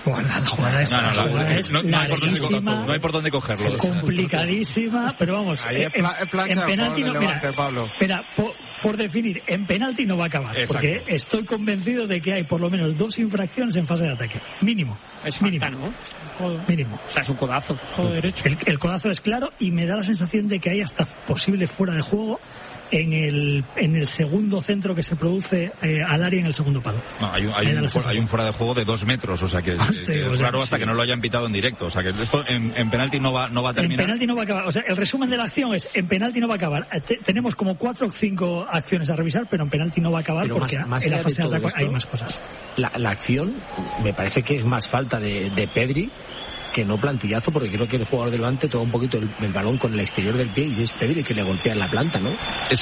Bueno, la jugada es no hay por dónde cogerlo. Complicadísima, pero vamos, en penalti no, mira, por definir, en penalti no va a acabar. Exacto. Porque estoy convencido de que hay por lo menos 2 infracciones en fase de ataque. Mínimo. Es mínimo, falta, ¿no? Mínimo. O sea, es un codazo. Codo derecho. El codazo es claro y me da la sensación de que hay hasta posible fuera de juego en el segundo centro que se produce al área en el segundo palo. No, hay un fuera de juego de 2 metros, o sea que claro, hasta que no lo hayan pitado en directo, o sea que esto en penalti no va a terminar. En penalti no va a acabar, o sea, el resumen de la acción es, en penalti no va a acabar. Tenemos como 4 o 5 acciones a revisar, pero en penalti no va a acabar, pero porque más en la fase de ataque hay más cosas. La acción me parece que es más falta de Pedri que no plantillazo, porque creo que el jugador del Levante toma un poquito el balón con el exterior del pie y es Pedri que le golpea en la planta, ¿no?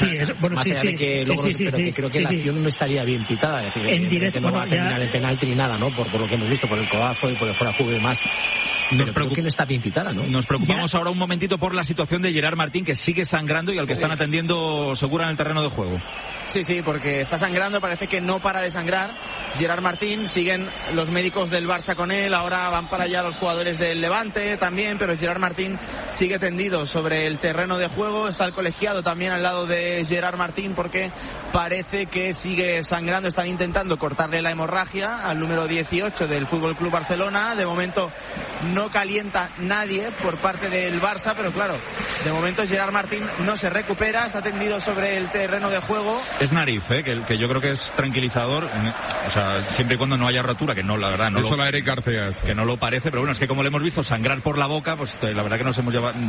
Más allá de que creo que la acción no estaría bien pitada, es decir, en directo no va a terminar el penalti ni nada, ¿no? Por lo que hemos visto, por el codazo y por el fuera de juego y demás. Pero creo que no está bien pitada, ¿no? Nos preocupamos ahora un momentito por la situación de Gerard Martín, que sigue sangrando y al que están atendiendo segura en el terreno de juego. Sí, porque está sangrando, parece que no para de sangrar Gerard Martín, siguen los médicos del Barça con él, ahora van para allá los jugadores del Levante también, pero Gerard Martín sigue tendido sobre el terreno de juego, está el colegiado también al lado de Gerard Martín porque parece que sigue sangrando, están intentando cortarle la hemorragia al número 18 del Fútbol Club Barcelona, de momento no calienta nadie por parte del Barça, pero claro, de momento Gerard Martín no se recupera, está tendido sobre el terreno de juego. Es nariz, que yo creo que es tranquilizador, o sea, siempre y cuando no haya rotura, que no, la verdad, no. Eso la Eric García. Que no lo parece, pero bueno, es que como le hemos visto sangrar por la boca, pues la verdad que nos hemos llevado.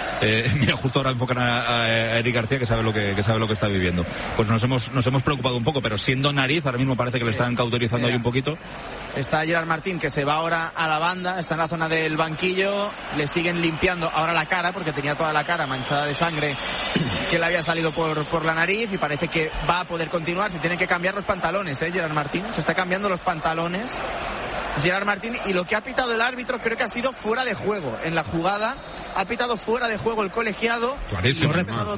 Mira, justo ahora enfocan a Eric García, que sabe lo que está viviendo. Pues nos hemos preocupado un poco, pero siendo nariz, ahora mismo parece que le están cauterizando ahí un poquito. Está Gerard Martín, que se va ahora a la banda, está en la zona del banquillo, le siguen limpiando ahora la cara, porque tenía toda la cara manchada de sangre que le había salido por la nariz, y parece que va a poder continuar. Se tienen que cambiar los pantalones, Gerard Martín, se está cambiando los pantalones Gerard Martín, y lo que ha pitado el árbitro creo que ha sido fuera de juego. En la jugada ha pitado fuera de juego el colegiado. Clarísimo.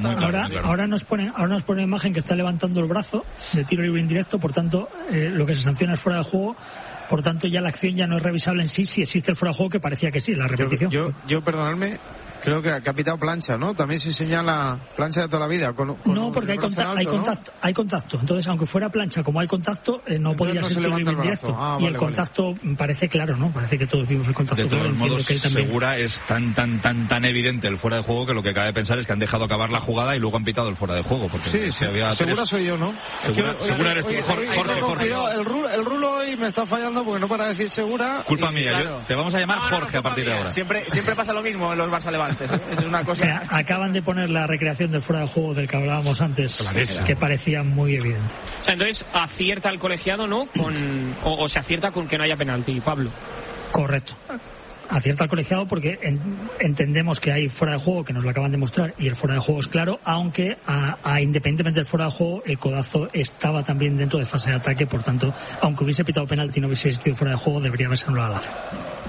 Ahora nos pone una imagen que está levantando el brazo de tiro libre indirecto, por tanto lo que se sanciona es fuera de juego. Por tanto, ya la acción ya no es revisable en sí, si existe el fuera de juego, que parecía que sí, la repetición. Yo perdonadme, creo que ha pitado plancha, ¿no? También se señala plancha de toda la vida. No, porque hay contacto. Entonces, aunque fuera plancha, como hay contacto, no podría ser tiro libre indirecto. Y el contacto parece claro, ¿no? Parece que todos vimos el contacto. De todos modos, que Segura es tan evidente el fuera de juego que lo que cabe pensar es que han dejado acabar la jugada y luego han pitado el fuera de juego. Porque Segura soy yo, ¿no? Segura eres tú, Jorge. El rulo hoy me está fallando porque no para decir Segura. Culpa mía, claro. Te vamos a llamar Jorge a partir de ahora. Siempre pasa lo mismo en los Barça Levantes, es una cosa. O sea, acaban de poner la recreación del fuera de juego del que hablábamos antes, que parecía muy evidente. O sea, entonces acierta el colegiado, ¿no? O se acierta con que no haya penalti, Pablo. Correcto. Acierta el colegiado porque entendemos que hay fuera de juego, que nos lo acaban de mostrar, y el fuera de juego es claro, aunque independientemente del fuera de juego, el codazo estaba también dentro de fase de ataque, por tanto, aunque hubiese pitado penalti y no hubiese existido fuera de juego, debería haberse anulado la acción.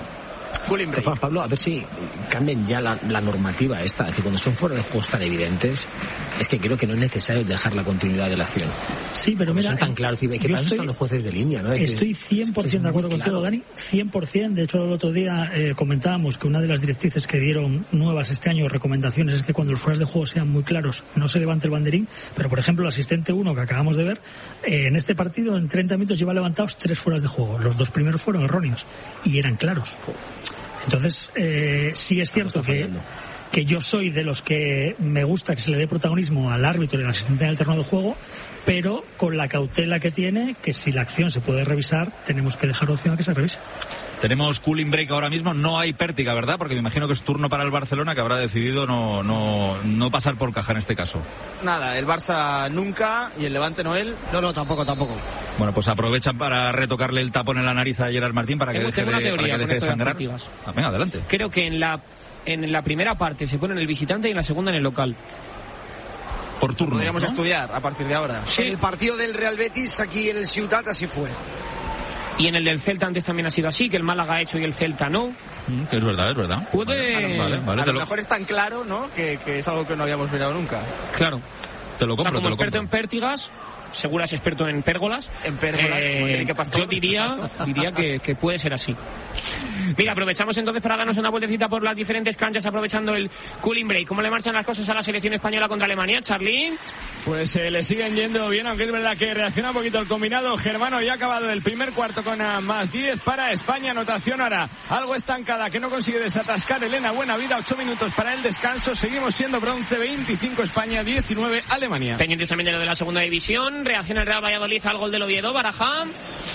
Pablo, a ver si cambian ya la normativa esta, es decir, cuando son fuera de juegos tan evidentes, es que creo que no es necesario dejar la continuidad de la acción. Sí, pero mira, son tan claros, que para eso están los jueces de línea, ¿no? Estoy 100% de acuerdo contigo, Dani, 100%. De hecho, el otro día comentábamos que una de las directrices que dieron nuevas este año, recomendaciones, es que cuando los fueras de juego sean muy claros, no se levante el banderín, pero por ejemplo, el asistente 1 que acabamos de ver, en este partido, en 30 minutos lleva levantados 3 fueras de juego. Los 2 primeros fueron erróneos y eran claros. Entonces, sí es cierto que yo soy de los que me gusta que se le dé protagonismo al árbitro y al asistente en el terreno de juego, pero con la cautela que tiene, que si la acción se puede revisar, tenemos que dejar opción a que se revise. Tenemos cooling break ahora mismo, no hay pértiga, ¿verdad? Porque me imagino que es turno para el Barcelona, que habrá decidido no pasar por caja en este caso. Nada, el Barça nunca, y el Levante Noel. No, tampoco. Bueno, pues aprovechan para retocarle el tapón en la nariz a Gerard Martín para que deje de sangrar. Venga, adelante. Creo que en la primera parte se pone en el visitante y en la segunda en el local. Por turno, podríamos ¿no? estudiar a partir de ahora. Sí. El partido del Real Betis aquí en el Ciutat así fue. Y en el del Celta antes también ha sido así, que el Málaga ha hecho y el Celta no. Que es verdad. Puede... Vale, a lo mejor es tan claro, ¿no? Que es algo que no habíamos mirado nunca. Claro. Te lo compro. Como experto en pértigas, Segura es experto en pérgolas. En pérgolas, como Enrique Pastor. Yo diría que puede ser así. Mira, aprovechamos entonces para darnos una vueltecita por las diferentes canchas, aprovechando el cooling break. ¿Cómo le marchan las cosas a la selección española contra Alemania, Charly? Pues le siguen yendo bien, aunque es verdad que reacciona un poquito el combinado germano y ha acabado el primer cuarto con más 10 para España. Anotación ahora algo estancada, que no consigue desatascar Elena Buenavida. 8 minutos para el descanso. Seguimos siendo bronce, 25 España, 19 Alemania. Pendientes también de lo de la segunda división. Reacciona el Real Valladolid al gol del Oviedo. Baraja.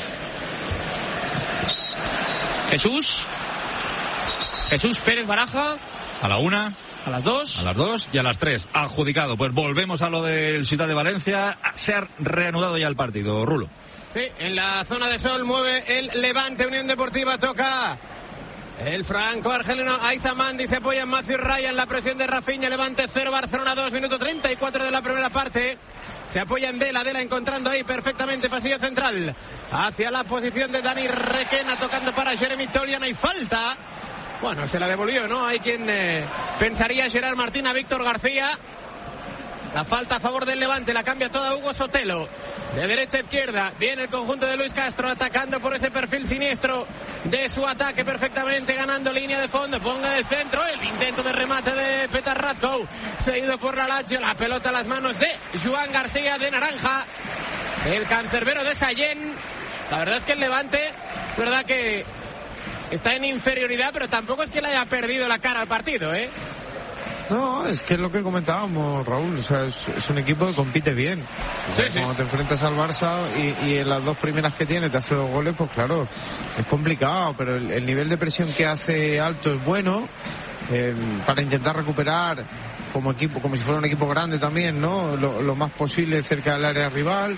Jesús Pérez Baraja. A la 1. A las 2. A las 2 y a las 3. Adjudicado. Pues volvemos a lo del Ciudad de Valencia. Se ha reanudado ya el partido. Rulo. Sí, en la zona de sol mueve el Levante. Unión Deportiva toca el franco-argelino Aizamandi. Se apoya en Matthew Ryan. La presión de Rafinha. Levante 0, Barcelona 2. Minuto 34 de la primera parte. Se apoya en Dela encontrando ahí perfectamente pasillo central. Hacia la posición de Dani Requena. Tocando para Jeremy Tolian. Hay falta. Bueno, se la devolvió, ¿no? Hay quien pensaría Gerard Martín a Víctor García. La falta a favor del Levante, la cambia toda Hugo Sotelo. De derecha a izquierda, viene el conjunto de Luis Castro atacando por ese perfil siniestro de su ataque, perfectamente ganando línea de fondo. Ponga del centro, el intento de remate de Petar Radko, seguido por la Lazio, la pelota a las manos de Joan García de naranja, el cancerbero de Sallén. La verdad es que el Levante, es verdad que está en inferioridad, pero tampoco es que le haya perdido la cara al partido, ¿eh? No, es que es lo que comentábamos, Raúl. O sea, es un equipo que compite bien. O sea, cuando te enfrentas al Barça y en las dos primeras que tiene te hace 2 goles, pues claro, es complicado, pero el nivel de presión que hace alto es bueno. Para intentar recuperar como equipo, como si fuera un equipo grande también, ¿no? Lo más posible cerca del área rival.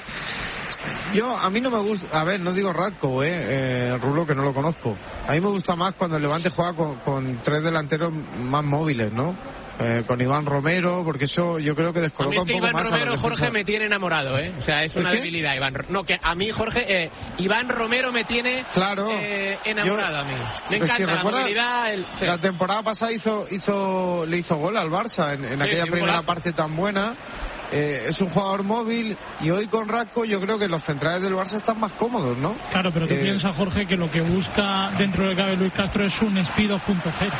A mí no me gusta, a ver, no digo Radko, Rulo, que no lo conozco. A mí me gusta más cuando el Levante juega con 3 delanteros más móviles, ¿no? Con Iván Romero, porque eso yo creo que descoloca un poco Iván más Romero, a la defensa. Jorge, me tiene enamorado, O sea, es una debilidad, Iván. No, que a mí, Jorge, Iván Romero me tiene enamorado a mí. Me encanta si la movilidad. La temporada pasada le hizo gol al Barça en aquella primera parte tan buena. Es un jugador móvil y hoy con Radko yo creo que los centrales del Barça están más cómodos, ¿no? Claro, pero tú piensas, Jorge, que lo que busca dentro del cabe Luis Castro es un Speed 2.0.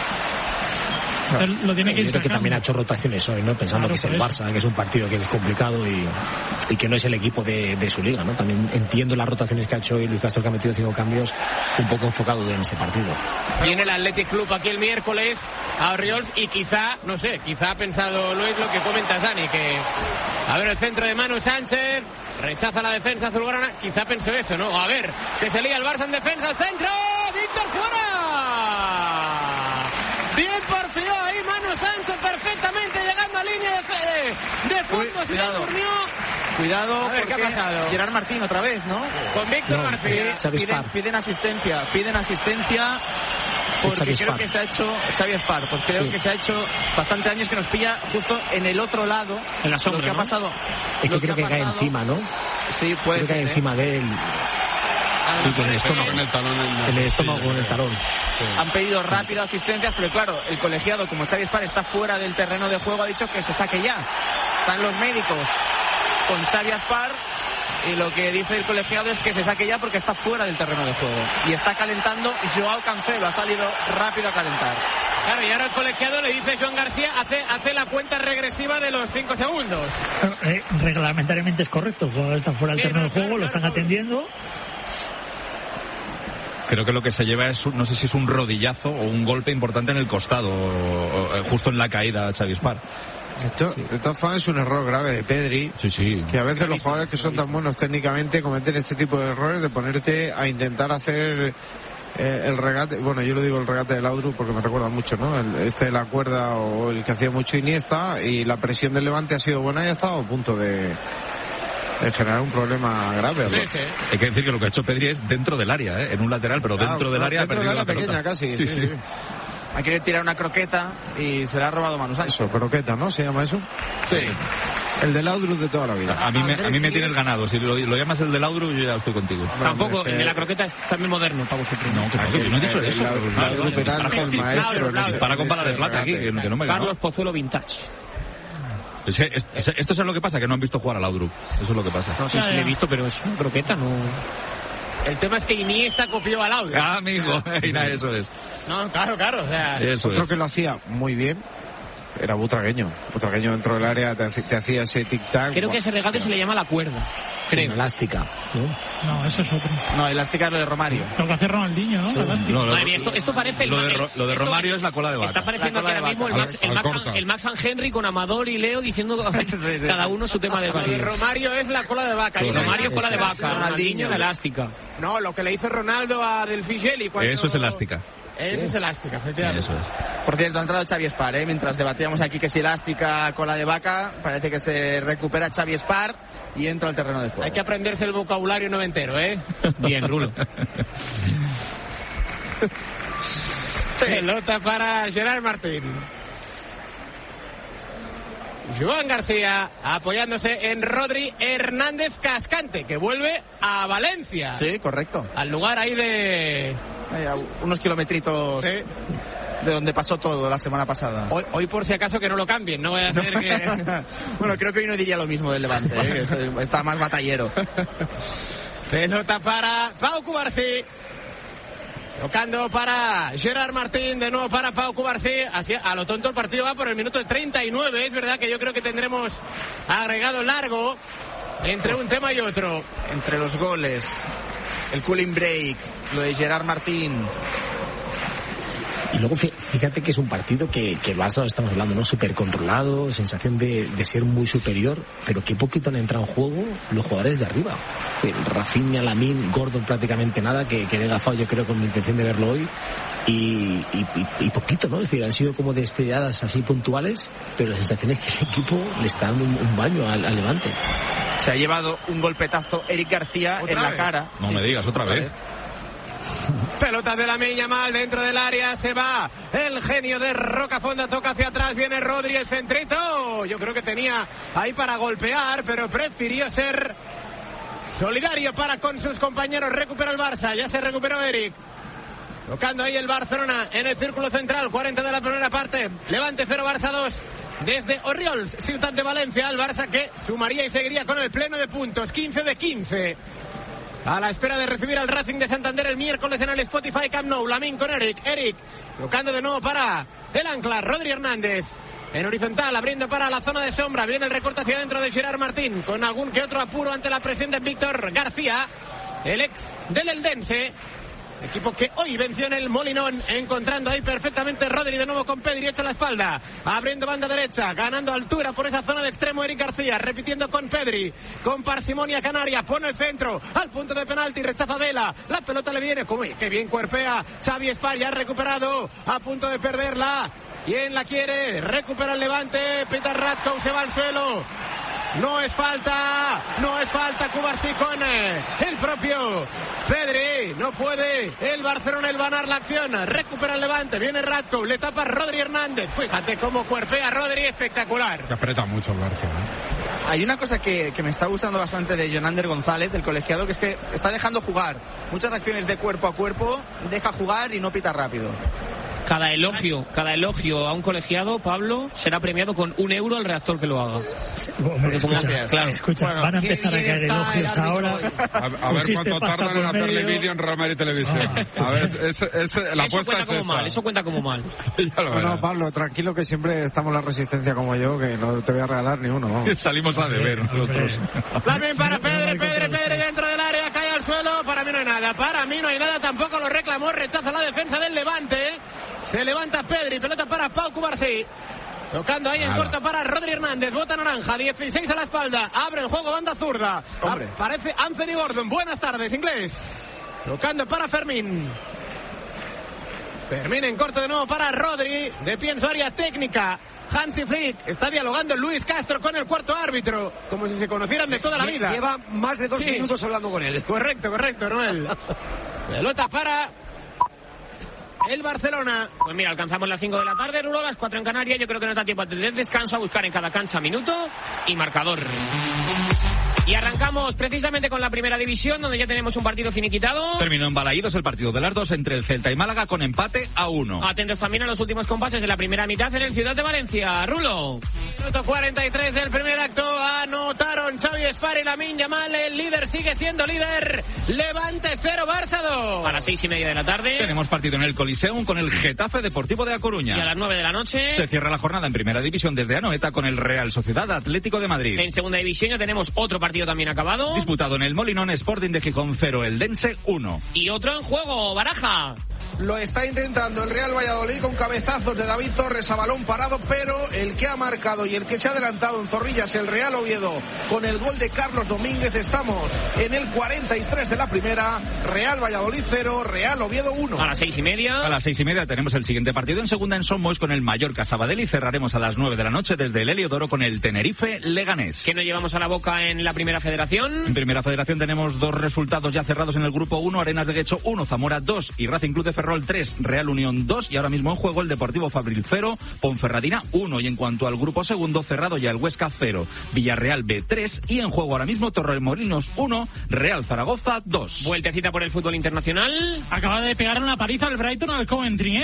Lo tiene que ir creo que también ha hecho rotaciones hoy, ¿no? Pensando que es el Barça, que es un partido que es complicado y que no es el equipo de su liga, ¿no? También entiendo las rotaciones que ha hecho hoy Luis Castro, que ha metido 5 cambios un poco enfocado en ese partido. Viene el Athletic Club aquí el miércoles a Orriols y quizá ha pensado Luis lo que comenta Dani, que a ver el centro de Manu Sánchez, rechaza la defensa azulgrana, quizá pensó eso, ¿no? A ver, que se lía el Barça en defensa, el centro, Víctor fuera. Bien porfió ahí Manu Sánchez perfectamente llegando a línea de fondo. Cuidado, a ver, ¿qué ha pasado? Gerard Martín otra vez, ¿no? Con Víctor García. Piden asistencia porque creo que se ha hecho Xavi Espar, pues creo que se ha hecho bastante años, que nos pilla justo en el otro lado, en la sombra, lo que ha pasado. Es que creo que cae encima, ¿no? Sí, puede ser. Cae encima de él. Sí, con el estómago. En el estómago, con el talón. Han pedido rápido asistencias, pero claro, el colegiado, como Xavi Espar está fuera del terreno de juego, ha dicho que se saque ya. Están los médicos con Xavi Espar y lo que dice el colegiado es que se saque ya porque está fuera del terreno de juego. Y está calentando Joao Cancelo, ha salido rápido a calentar. Claro, y ahora el colegiado le dice Joan García, hace la cuenta regresiva de los 5 segundos. Reglamentariamente es correcto, el jugador está fuera del terreno de juego, lo están atendiendo. Creo que lo que se lleva es, no sé si es un rodillazo o un golpe importante en el costado, justo en la caída a Xavi Espar. De todas formas es un error grave de Pedri, que a veces los jugadores que son tan buenos técnicamente cometen este tipo de errores de ponerte a intentar hacer el regate. Bueno, yo lo digo el regate de Laudrup porque me recuerda mucho, ¿no? De la cuerda, o el que hacía mucho Iniesta, y la presión del Levante ha sido buena y ha estado a punto de generar un problema grave. Sí. Hay que decir que lo que ha hecho Pedri es dentro del área, en un lateral, pero dentro del área ha perdido la pelota. Pequeña casi, sí. Ha querido tirar una croqueta y se le ha robado Manu Sánchez. Eso, croqueta, ¿no? ¿Se llama eso? Sí. El de Laudrup de toda la vida. A mí me tienes ganado. Si lo llamas el de Laudrup, yo ya estoy contigo. Tampoco, el de la croqueta es también moderno para vosotros. No, yo no he dicho eso. Laudrup era el maestro. Para con bala de plata aquí, que no me Carlos Pozuelo Vintage. Esto es lo que pasa, que no han visto jugar a Laudrup. Eso es lo que pasa. No sé si lo he visto, pero es una croqueta, no... El tema es que Iniesta copió a Laudrup. Ah, amigo, eso es. No, claro, o sea... Otro que lo hacía muy bien era Butragueño. Butragueño dentro del área te hacía ese tic-tac. Creo que ese regate se le llama la cuerda. Creo. Elástica, No, eso es otro. No, elástica es lo de Romario. Lo que hace Ronaldinho, ¿no? Sí. Madre mía, esto parece lo de Romario es la cola de vaca. Está pareciendo que ahora mismo el Max and Henry con Amador y Leo diciendo cada uno su tema de Lo de Romario es la cola de vaca. Romario cola de vaca, Ronaldinho la elástica. No, lo que le hizo Ronaldo a Del Figelli cuando... Eso es elástica. Eso es elástica, efectivamente. Eso es. Por cierto, ha entrado Xavi Espar, mientras debatíamos aquí que si elástica, cola de vaca, parece que se recupera Xavi Espar y entra al terreno de juego. Hay que aprenderse el vocabulario noventero, Bien, Rulo. Pelota para Gerard Martín. Joan García apoyándose en Rodri Hernández Cascante, que vuelve a Valencia. Sí, correcto. Al lugar ahí de... A unos kilometritos de donde pasó todo la semana pasada. Hoy por si acaso que no lo cambien, no vaya a ser que... Bueno, creo que hoy no diría lo mismo del Levante, que está más batallero. Pelota para Pau Cubarsí. Tocando para Gerard Martín, de nuevo para Pau Cubarsí. A lo tonto el partido va por el minuto 39. Es verdad que yo creo que tendremos agregado largo entre un tema y otro. Entre los goles, el cooling break, lo de Gerard Martín. Y luego fíjate que es un partido que el Barça, estamos hablando, ¿no? Súper controlado, sensación de ser muy superior, pero qué poquito han entrado en juego los jugadores de arriba. Rafinha, Lamine, Gordon prácticamente nada, que le he gafado yo creo con la intención de verlo hoy. Y poquito, ¿no? Es decir, han sido como destelladas así puntuales, pero la sensación es que el equipo le está dando un baño al Levante. Se ha llevado un golpetazo Eric García en la cara. No me digas, otra vez. Pelota de Lamine Yamal dentro del área, se va el genio de Rocafonda, toca hacia atrás, viene Rodri, el centrito. Yo creo que tenía ahí para golpear, pero prefirió ser solidario para con sus compañeros. Recupera el Barça, ya se recuperó Eric. Tocando ahí el Barcelona en el círculo central, 40 de la primera parte. Levante 0, Barça 2. Desde Orriols, Ciutat de Valencia, el Barça que sumaría y seguiría con el pleno de puntos, 15 de 15. A la espera de recibir al Racing de Santander el miércoles en el Spotify Camp Nou. Lamine con Eric tocando de nuevo para el ancla Rodri Hernández en horizontal, abriendo para la zona de sombra. Viene el recorte hacia adentro de Gerard Martín con algún que otro apuro ante la presión de Víctor García, el ex del Eldense, equipo que hoy venció en el Molinón, encontrando ahí perfectamente Rodri de nuevo con Pedri hecho a la espalda, abriendo banda derecha, ganando altura por esa zona de extremo Eric García, repitiendo con Pedri, con parsimonia Canaria, pone el centro al punto de penalti, rechaza Vela, la pelota le viene, como que bien cuerpea Xavi Espar, ya ha recuperado, a punto de perderla, ¿quién la quiere? Recupera el Levante, Peter Ratko se va al suelo. No es falta Cubarsí con el propio Pedri, no puede el Barcelona el ganar la acción, recupera el Levante, viene Ratko, le tapa Rodri Hernández, fíjate cómo cuerpea Rodri, espectacular. Se aprieta mucho el Barça, Hay una cosa que me está gustando bastante de Jonander González, del colegiado, que es que está dejando jugar, muchas acciones de cuerpo a cuerpo, deja jugar y no pita rápido. Cada elogio a un colegiado, Pablo, será premiado con €1 al reactor que lo haga. Porque como, claro, escucha, bueno, van a empezar a caer elogios ahora. A ver cuánto tardan en hacerle vídeo en Real Madrid Televisión. A ver, la apuesta es esa. Eso cuenta como mal. No, Pablo, tranquilo que siempre estamos en la resistencia como yo, que no te voy a regalar ni uno. Vamos. Salimos a deber nosotros. También para Pedri dentro del área, cae al suelo, para mí no hay nada, tampoco lo reclamó, rechaza la defensa del Levante. Se levanta Pedri, pelota para Pau Cubarsí. Tocando ahí en corto para Rodri Hernández, bota naranja, 16 a la espalda, abre el juego, banda zurda. Aparece Anthony Gordon, buenas tardes, inglés. Tocando para Fermín. Fermín en corto de nuevo para Rodri, de pie en su área técnica. Hansi Flick está dialogando Luis Castro con el cuarto árbitro, como si se conocieran de toda la vida. Lleva más de 2 minutos hablando con él. Correcto, Noel. Pelota para el Barcelona. Pues mira, alcanzamos las 5 de la tarde, Rulo, las 4 en Canarias. Yo creo que nos da tiempo de descanso, a buscar en cada cancha minuto y marcador. Y arrancamos precisamente con la primera división, donde ya tenemos un partido finiquitado. Terminó en Balaídos el partido de las 2 entre el Celta y Málaga con empate a 1. Atentos también a los últimos compases de la primera mitad en el Ciudad de Valencia. Rulo. Minuto 43 del primer acto. Anotaron Xavi Espar y Lamine Yamal. El líder sigue siendo líder. Levante 0, Barça 2. A las 6:30 de la tarde. Tenemos partido en el Coliseum con el Getafe Deportivo de A Coruña. Y a las 9 de la noche. Se cierra la jornada en primera división desde Anoeta con el Real Sociedad Atlético de Madrid. En segunda división ya tenemos otro partido también acabado. Disputado en el Molinón, Sporting de Gijón 0, Eldense 1. Y otro en juego, Baraja. Lo está intentando el Real Valladolid con cabezazos de David Torres a balón parado, pero el que ha marcado y el que se ha adelantado en Zorrillas, el Real Oviedo, con el gol de Carlos Domínguez. Estamos en el 43 de la primera. Real Valladolid 0, Real Oviedo 1. A las 6:30. A las 6:30 tenemos el siguiente partido en segunda en Somos con el Mallorca Sabadell y cerraremos a las 9 de la noche desde el Heliodoro con el Tenerife Leganés. ¿Qué nos llevamos a la boca en la primera federación? En primera federación tenemos 2 resultados ya cerrados en el grupo 1, Arenas de Guecho 1, Zamora 2 y Racing Club de Ferrol 3, Real Unión 2 y ahora mismo en juego el Deportivo Fabril 0, Ponferradina 1 y en cuanto al grupo segundo cerrado ya el Huesca 0, Villarreal B 3 y en juego ahora mismo Torremolinos 1, Real Zaragoza 2. Vueltecita por el fútbol internacional. Acaba de pegar una paliza al Brighton al Coventry,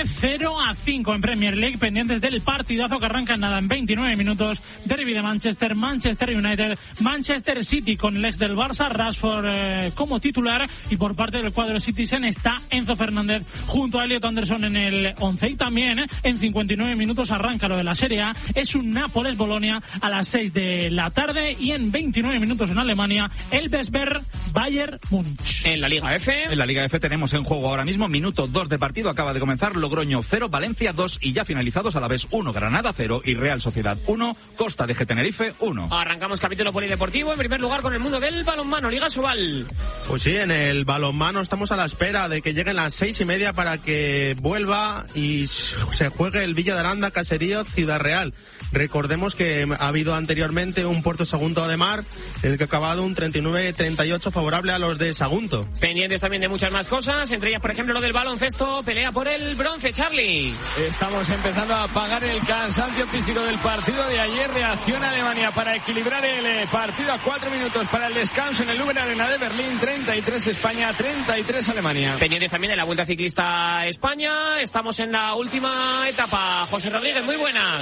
0-5 en Premier League, pendientes del partidazo que arranca en nada en 29 minutos. Derby de Manchester, Manchester United, Manchester City con el ex del Barça, Rashford como titular, y por parte del cuadro Citizen está Enzo Fernández junto a Elliot Anderson en el 11 y también en 59 minutos arranca lo de la Serie A. Es un Nápoles-Bolonia a las 6 de la tarde y en 29 minutos en Alemania el Bayern Múnich. En la Liga F. En la Liga F tenemos en juego ahora mismo minuto 2 de partido, acaba de comenzar Logroño 0, Valencia 2 y ya finalizados a la vez 1, Granada 0 y Real Sociedad 1, Costa de Tenerife 1. Arrancamos capítulo polideportivo en primer lugar con el mundo del balonmano, Liga Sobal. Pues sí, en el balonmano estamos a la espera de que lleguen las 6:30 para que vuelva y se juegue el Villa de Aranda, Caserío, Ciudad Real. Recordemos que ha habido anteriormente un Puerto Sagunto de Mar, en el que ha acabado un 39-38 favorable a los de Sagunto. Pendientes también de muchas más cosas, entre ellas, por ejemplo, lo del baloncesto, pelea por el bronce, Charlie. Estamos empezando a pagar el cansancio físico del partido de ayer. Reacciona Alemania para equilibrar el partido a 4 minutos para el descanso en el Lübben Arena de Berlín. 33 España, 33 Alemania. Pendientes también de la Vuelta Ciclista a España. Estamos en la última etapa. José Rodríguez, muy buenas.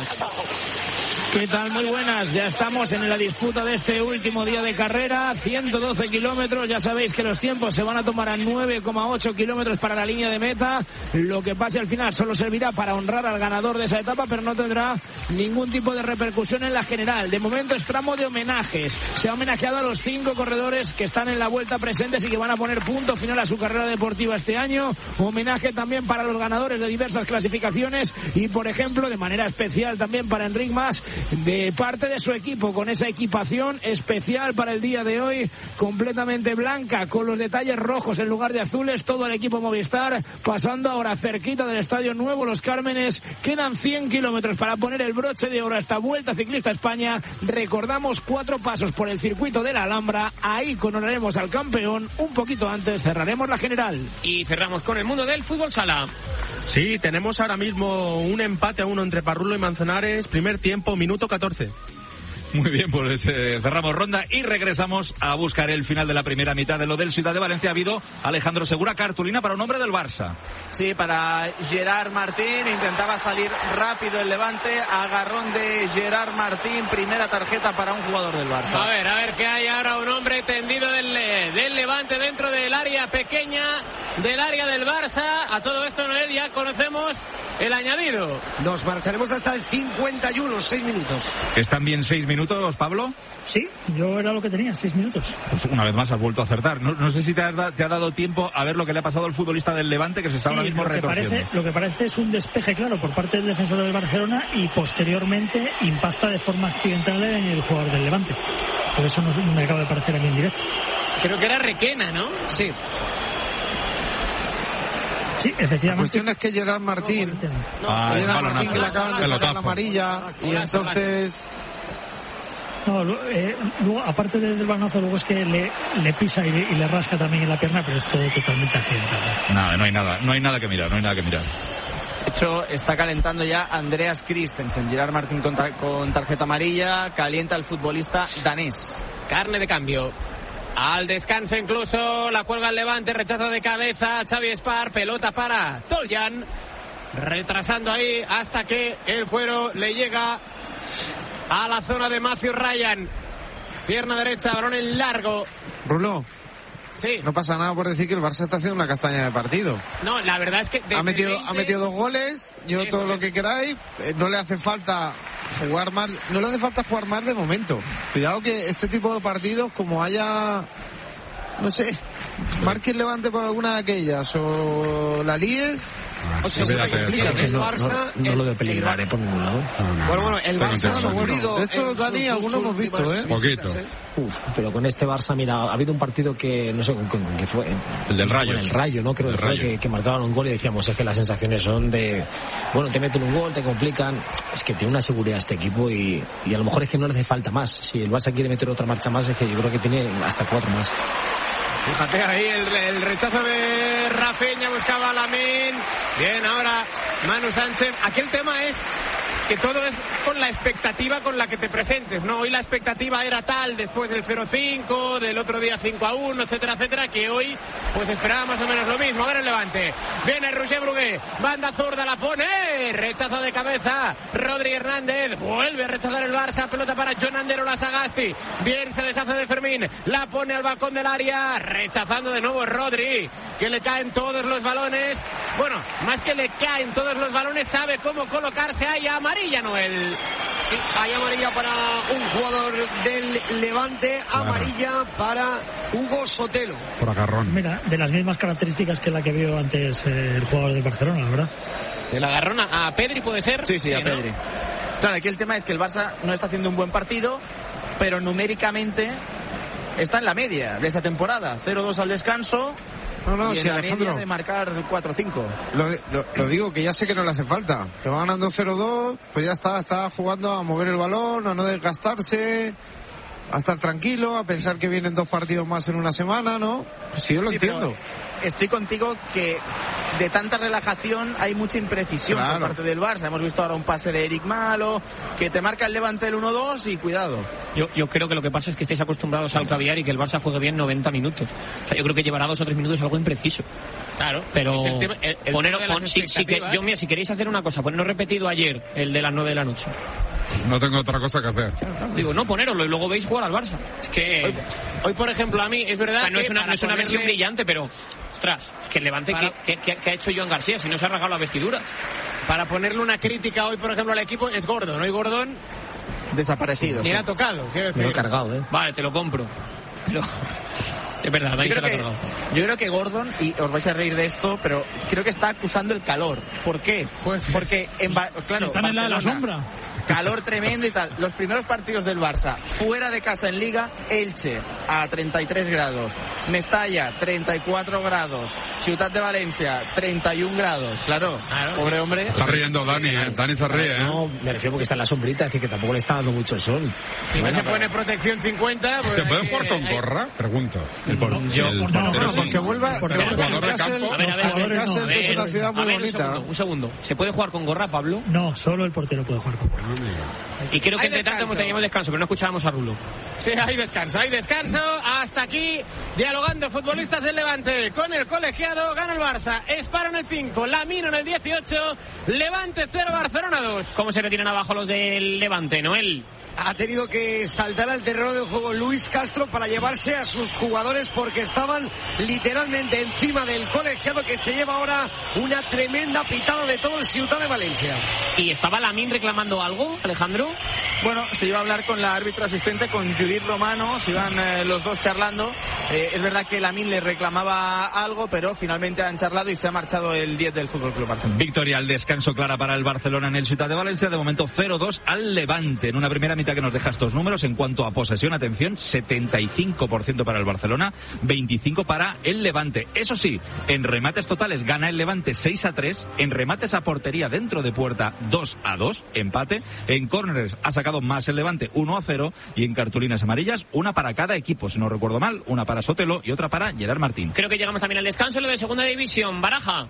¿Qué tal? Muy buenas. Ya estamos en la disputa de este último día de carrera. 112 kilómetros. Ya sabéis que los tiempos se van a tomar a 9,8 kilómetros para la línea de meta. Lo que pase al final solo servirá para honrar al ganador de esa etapa, pero no tendrá ningún tipo de repercusión en la general. De momento es tramo de homenajes. Se ha homenajeado a los 5 corredores que están en la vuelta presentes y que van a poner punto final a su carrera deportiva este año. Homenaje también para los ganadores de diversas clasificaciones y, por ejemplo, de manera especial también para Enric Mas, de parte de su equipo, con esa equipación especial para el día de hoy, completamente blanca, con los detalles rojos en lugar de azules, todo el equipo Movistar, pasando ahora cerquita del Estadio Nuevo Los Cármenes. Quedan 100 kilómetros para poner el broche de oro a esta Vuelta Ciclista a España. Recordamos 4 pasos por el circuito de la Alhambra, ahí coronaremos al campeón, un poquito antes cerraremos la general. Y cerramos con el mundo del fútbol sala. Sí, tenemos ahora mismo un empate a 1 entre Parrulo y Manzanares, primer tiempo, minuto 14. Muy bien, pues cerramos ronda y regresamos a buscar el final de la primera mitad de lo del Ciudad de Valencia. Ha habido, Alejandro Segura, cartulina para un hombre del Barça. Sí, para Gerard Martín, intentaba salir rápido el Levante, agarrón de Gerard Martín, primera tarjeta para un jugador del Barça. A ver que hay ahora un hombre tendido del Levante dentro del área pequeña del área del Barça. A todo esto, Noel, ya conocemos el añadido. Nos marcharemos hasta el 51, 6 minutos. ¿Están bien 6 minutos, Pablo? Sí, yo era lo que tenía, 6 minutos. Pues una vez más has vuelto a acertar. No sé si te ha dado tiempo a ver lo que le ha pasado al futbolista del Levante, que se está ahora mismo retorciendo. Lo que parece es un despeje claro por parte del defensor del Barcelona y posteriormente impacta de forma accidental en el jugador del Levante. Por eso no me acaba de parecer aquí en directo. Creo que era Requena, ¿no? Sí. Sí, efectivamente. La cuestión es que Gerard Martín, que le acaban de sacar la amarilla y entonces... No, luego, aparte del balonazo, luego es que le pisa y le rasca también en la pierna, pero es todo totalmente accidental. Nada, no hay nada que mirar. De hecho, está calentando ya Andreas Christensen. Gerard Martín con tarjeta amarilla, calienta el futbolista danés. carne de cambio. Al descanso incluso, la cuelga el Levante, rechazo de cabeza, Xavi Espar, pelota para Toljan, retrasando ahí hasta que el cuero le llega a la zona de Matthew Ryan. Pierna derecha, balón en largo. Rulo. Sí. No pasa nada por decir que el Barça está haciendo una castaña de partido. No, la verdad es que... Ha metido 2 goles, todo lo que queráis, no le hace falta jugar más, no le hace falta jugar más de momento. Cuidado que este tipo de partidos, como haya, no sé, marque el Levante por alguna de aquellas o la líes... O sea, el Barça no lo de peligrar por ningún lado. Bueno, el Barça ha sufrido. Esto, Dani, algunos hemos visto, Poquito. Pero con este Barça, mira, ha habido un partido que no sé con qué fue. El del Rayo. Con el Rayo, ¿no? Creo que fue que marcaban un gol y decíamos, es que las sensaciones son de, bueno, te meten un gol, te complican. Es que tiene una seguridad este equipo y a lo mejor es que no le hace falta más. Si el Barça quiere meter otra marcha más, es que yo creo que tiene hasta 4 más. Fíjate ahí el rechazo de Rafinha, buscaba a Lamine. Bien, ahora Manu Sánchez. Aquí el tema es que todo es con la expectativa con la que te presentes, ¿no? Hoy la expectativa era tal después del 0-5, del otro día 5-1, etcétera, etcétera, que hoy pues esperaba más o menos lo mismo. A ver el Levante. Viene Roger Brugué, banda zurda, la pone, rechazo de cabeza, Rodri Hernández, vuelve a rechazar el Barça, pelota para John Andero Sagasti. Bien, se deshace de Fermín, la pone al balcón del área, rechazando de nuevo Rodri, que le caen todos los balones. Bueno, más que le caen todos los balones, sabe cómo colocarse ahí. Amarilla, Noel. Sí, hay amarilla para un jugador del Levante, amarilla para Hugo Sotelo. Por agarrón. Mira, de las mismas características que la que vio antes el jugador del Barcelona, la verdad. ¿El agarrón a Pedri puede ser? Sí, a Pedri. ¿No? Claro, aquí el tema es que el Barça no está haciendo un buen partido, pero numéricamente está en la media de esta temporada. 0-2 al descanso. No, y si en la Alejandro media de marcar 4-5. Lo digo, que ya sé que no le hace falta. Que va ganando 0-2, pues ya está jugando a mover el balón, a no desgastarse, a estar tranquilo, a pensar que vienen 2 partidos más en una semana, ¿no? Pues sí, yo lo entiendo. Estoy contigo que de tanta relajación hay mucha imprecisión por parte del Barça. Hemos visto ahora un pase de Eric Malo, que te marca el Levante el 1-2 y cuidado. Yo creo que lo que pasa es que estáis acostumbrados al caviar y que el Barça juegue bien 90 minutos. O sea, yo creo que llevará 2 o 3 minutos algo impreciso. Claro, pero es el tema si queréis hacer una cosa, ponerlo repetido ayer, el de las 9 de la noche. No tengo otra cosa que hacer. Claro. Digo, no, ponéroslo y luego veis jugar al Barça. Es que hoy por ejemplo, a mí es verdad, no es una versión brillante, pero ostras, es que el Levante que ha hecho Joan García, si no se ha rasgado las vestiduras. Para ponerle una crítica hoy, por ejemplo, al equipo es Gordon. Hoy Gordon desaparecido. Ni ha tocado. Me lo he cargado, Vale, te lo compro. Pero es verdad, Dani se lo ha cargado. Yo creo que Gordon, y os vais a reír de esto, pero creo que está acusando el calor. ¿Por qué? Pues porque claro, están en la sombra. Calor tremendo y tal. Los primeros partidos del Barça, fuera de casa en Liga, Elche a 33 grados, Mestalla 34 grados, Ciutat de Valencia 31 grados. Claro, pobre hombre. Está riendo Dani, Dani se ríe. No, me refiero porque está en la sombrita, es decir, que tampoco le está dando mucho el sol. Si no se pone protección 50... Pues ¿se puede jugar con gorra? Pregunto. Porque vuelva Newcastle, que es una ciudad muy bonita. Un segundo. ¿Se puede jugar con gorra, Pablo? No, solo el portero puede jugar con gorra. Y creo que entre tanto teníamos descanso, pero no escuchábamos a Rulo. Sí, hay descanso. Hasta aquí, dialogando futbolistas del Levante. Con el colegiado gana el Barça. Esparo en el 5, Lamino en el 18, Levante 0, Barcelona 2. ¿Cómo se retiran abajo los del Levante, Noel? Ha tenido que saltar al terreno de juego Luis Castro para llevarse a sus jugadores porque estaban literalmente encima del colegiado, que se lleva ahora una tremenda pitada de todo el Ciutat de Valencia. ¿Y estaba Lamine reclamando algo, Alejandro? Bueno, se iba a hablar con la árbitra asistente, con Judith Romano, se iban los dos charlando. Es verdad que Lamine le reclamaba algo, pero finalmente han charlado y se ha marchado el 10 del Fútbol Club Barcelona. Victoria al descanso clara para el Barcelona en el Ciutat de Valencia, de momento 0-2 al Levante, en una primera mitad que nos deja estos números. En cuanto a posesión, atención, 75% para el Barcelona, 25% para el Levante. Eso sí, en remates totales gana el Levante 6-3, en remates a portería dentro de puerta 2-2, empate, en córneres ha sacado más el Levante 1-0 y en cartulinas amarillas una para cada equipo, si no recuerdo mal, una para Sotelo y otra para Gerard Martín. Creo que llegamos también al descanso, lo de segunda división. Baraja.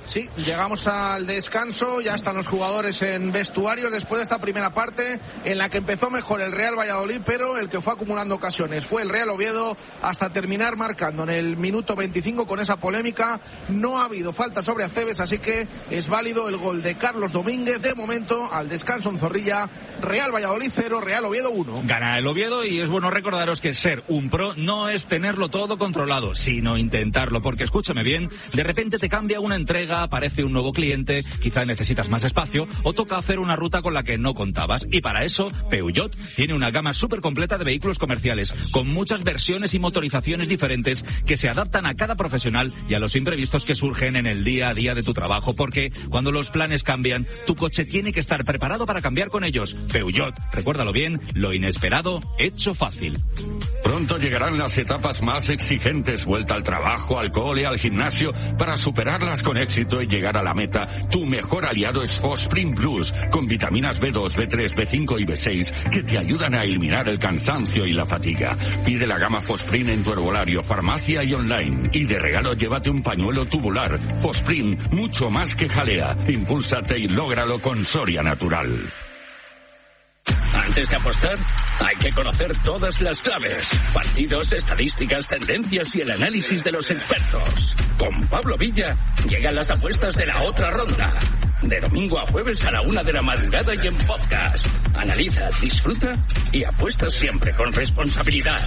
Sí, llegamos al descanso, ya están los jugadores en vestuarios después de esta primera parte en la que empezó mejor el Real Valladolid, pero el que fue acumulando ocasiones fue el Real Oviedo hasta terminar marcando en el minuto 25 con esa polémica. No ha habido falta sobre Acebes, así que es válido el gol de Carlos Domínguez. De momento, al descanso en Zorrilla, Real Valladolid 0, Real Oviedo 1. Gana el Oviedo y es bueno recordaros que ser un pro no es tenerlo todo controlado, sino intentarlo, porque escúchame bien, de repente te cambia una entrega, aparece un nuevo cliente, quizá necesitas más espacio o toca hacer una ruta con la que no contabas. Y para eso, Peugeot tiene una gama súper completa de vehículos comerciales, con muchas versiones y motorizaciones diferentes que se adaptan a cada profesional y a los imprevistos que surgen en el día a día de tu trabajo, porque cuando los planes cambian, tu coche tiene que estar preparado para cambiar con ellos. Peugeot, recuérdalo bien, lo inesperado hecho fácil. Pronto llegarán las etapas más exigentes, vuelta al trabajo, al cole, al gimnasio, para superarlas con éxito y llegar a la meta. Tu mejor aliado es Fosprint Plus, con vitaminas B2, B3, B5 y B6 que te ayudan a eliminar el cansancio y la fatiga. Pide la gama Fosprint en tu herbolario, farmacia y online. Y de regalo llévate un pañuelo tubular. Fosprint, mucho más que jalea. Impúlsate y lógralo con Soria Natural. Antes de apostar, hay que conocer todas las claves, partidos, estadísticas, tendencias y el análisis de los expertos. Con Pablo Villa llegan las apuestas de la otra ronda. De domingo a jueves a la 1 de la madrugada y en podcast. Analiza, disfruta y apuesta siempre con responsabilidad.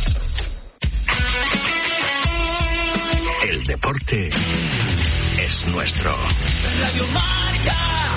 El deporte es nuestro. Radio Marca.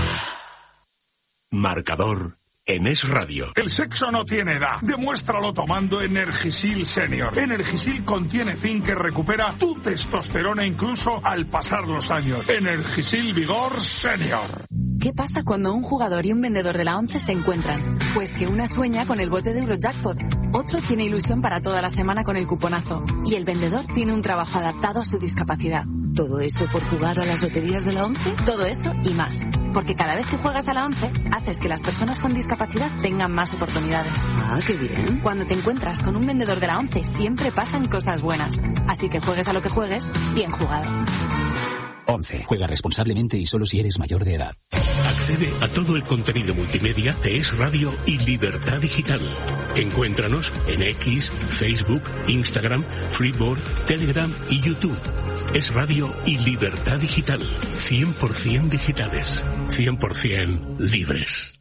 Marcador en Es Radio. El sexo no tiene edad. Demuéstralo tomando Energisil Senior. Energisil contiene zinc que recupera tu testosterona incluso al pasar los años. Energisil Vigor Senior. ¿Qué pasa cuando un jugador y un vendedor de la 11 se encuentran? Pues que una sueña con el bote de Eurojackpot, otro tiene ilusión para toda la semana con el cuponazo y el vendedor tiene un trabajo adaptado a su discapacidad. ¿Todo eso por jugar a las loterías de la 11? Todo eso y más. Porque cada vez que juegas a la 11, haces que las personas con discapacidad tengan más oportunidades. Ah, qué bien. Cuando te encuentras con un vendedor de la 11, siempre pasan cosas buenas. Así que juegues a lo que juegues, bien jugado. 11. Juega responsablemente y solo si eres mayor de edad. Accede a todo el contenido multimedia de Es Radio y Libertad Digital. Encuéntranos en X, Facebook, Instagram, Freeboard, Telegram y YouTube. Es Radio y Libertad Digital. 100% digitales. 100% libres.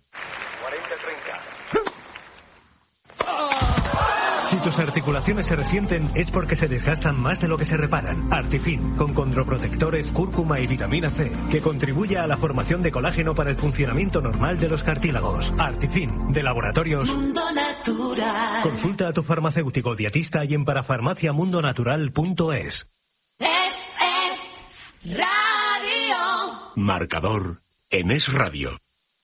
Si tus articulaciones se resienten es porque se desgastan más de lo que se reparan. Artifin, con condroprotectores, cúrcuma y vitamina C, que contribuye a la formación de colágeno para el funcionamiento normal de los cartílagos. Artifin, de Laboratorios Mundo Natural. Consulta a tu farmacéutico dietista y en parafarmaciamundonatural.es. Es Radio. Marcador en Es Radio.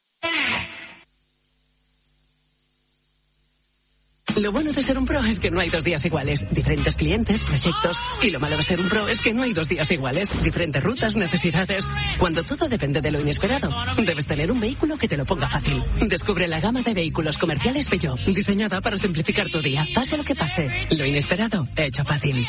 Lo bueno de ser un pro es que no hay 2 días iguales. Diferentes clientes, proyectos. Y lo malo de ser un pro es que no hay 2 días iguales. Diferentes rutas, necesidades. Cuando todo depende de lo inesperado, debes tener un vehículo que te lo ponga fácil. Descubre la gama de vehículos comerciales Peugeot, diseñada para simplificar tu día. Pase lo que pase, lo inesperado, hecho fácil.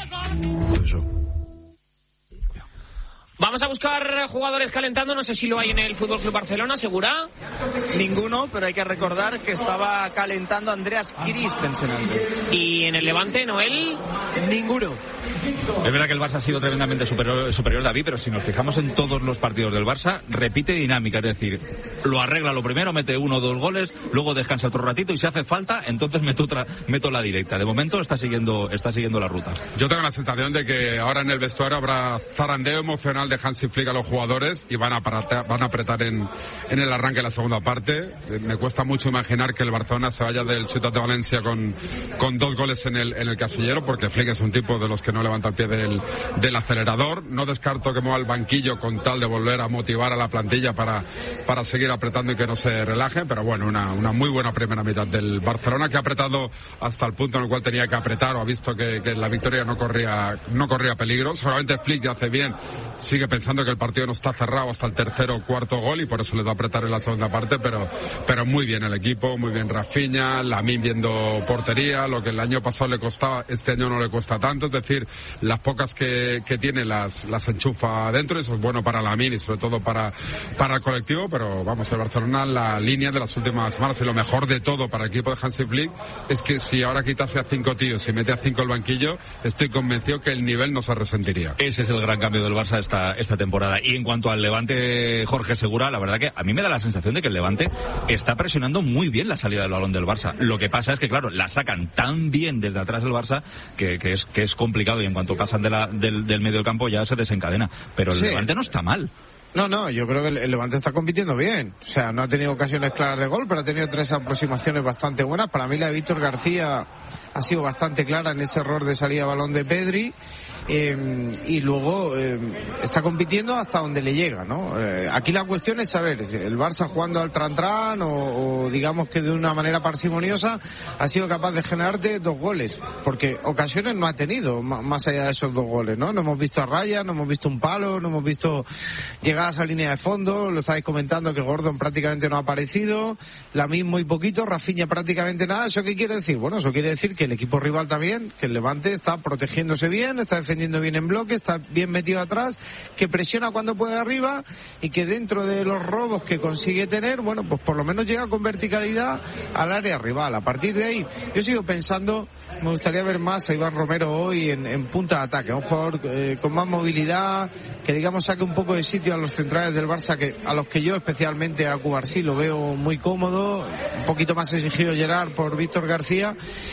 Vamos a buscar jugadores calentando, no sé si lo hay en el Fútbol Club Barcelona, ¿segura? Ninguno, pero hay que recordar que estaba calentando Andreas Christensen antes. ¿Y en el Levante, Noel? Ninguno. Es verdad que el Barça ha sido tremendamente superior, David, pero si nos fijamos en todos los partidos del Barça, repite dinámica, es decir, lo arregla lo primero, mete 1 o 2 goles, luego descansa otro ratito y si hace falta, entonces meto la directa. De momento está siguiendo la ruta. Yo tengo la sensación de que ahora en el vestuario habrá zarandeo emocional de Hansi Flick a los jugadores y van a apretar en el arranque de la segunda parte. Me cuesta mucho imaginar que el Barcelona se vaya del Ciutat de Valencia con 2 goles en el casillero, porque Flick es un tipo de los que no levanta el pie del acelerador. No descarto que mueva el banquillo con tal de volver a motivar a la plantilla para seguir apretando y que no se relaje, pero bueno, una muy buena primera mitad del Barcelona, que ha apretado hasta el punto en el cual tenía que apretar, o ha visto que la victoria no corría peligro. Seguramente Flick ya hace bien, sigue sigue pensando que el partido no está cerrado hasta el tercer o cuarto gol y por eso les va a apretar en la segunda parte, pero muy bien el equipo, muy bien Rafinha, Lamine viendo portería, lo que el año pasado le costaba, este año no le cuesta tanto, es decir, las pocas que tiene las enchufa adentro, eso es bueno para Lamine y sobre todo para el colectivo, pero vamos, el Barcelona, la línea de las últimas semanas y lo mejor de todo para el equipo de Hansi Flick es que si ahora quitase a 5 tíos y mete a 5 el banquillo, estoy convencido que el nivel no se resentiría. Ese es el gran cambio del Barça esta temporada. Y en cuanto al Levante, Jorge Segura, la verdad que a mí me da la sensación de que el Levante está presionando muy bien la salida del balón del Barça. Lo que pasa es que, claro, la sacan tan bien desde atrás del Barça que es complicado y en cuanto pasan del medio del campo ya se desencadena. Pero el Levante no está mal. No, yo creo que el Levante está compitiendo bien. O sea, no ha tenido ocasiones claras de gol, pero ha tenido 3 aproximaciones bastante buenas. Para mí la de Víctor García ha sido bastante clara en ese error de salida de balón de Pedri. Y luego está compitiendo hasta donde le llega, ¿no? Aquí la cuestión es saber, el Barça jugando al tran-tran o digamos que de una manera parsimoniosa ha sido capaz de generarte 2 goles, porque ocasiones no ha tenido más allá de esos 2 goles, ¿no? No hemos visto a raya, no hemos visto un palo, no hemos visto llegadas a línea de fondo, lo estáis comentando que Gordon prácticamente no ha aparecido, Lamine muy poquito, Rafinha prácticamente nada. ¿Eso qué quiere decir? Bueno, eso quiere decir que el equipo rival también, que el Levante está protegiéndose bien, está defendiendo bien en bloque, está bien metido atrás, que presiona cuando puede arriba y que dentro de los robos que consigue tener, bueno, pues por lo menos llega con verticalidad al área rival. A partir de ahí, yo sigo pensando, me gustaría ver más a Iván Romero hoy en punta de ataque, un jugador con más movilidad, que digamos saque un poco de sitio a los centrales del Barça, a los que yo especialmente a Cubarsí lo veo muy cómodo, un poquito más exigido Gerard por Víctor García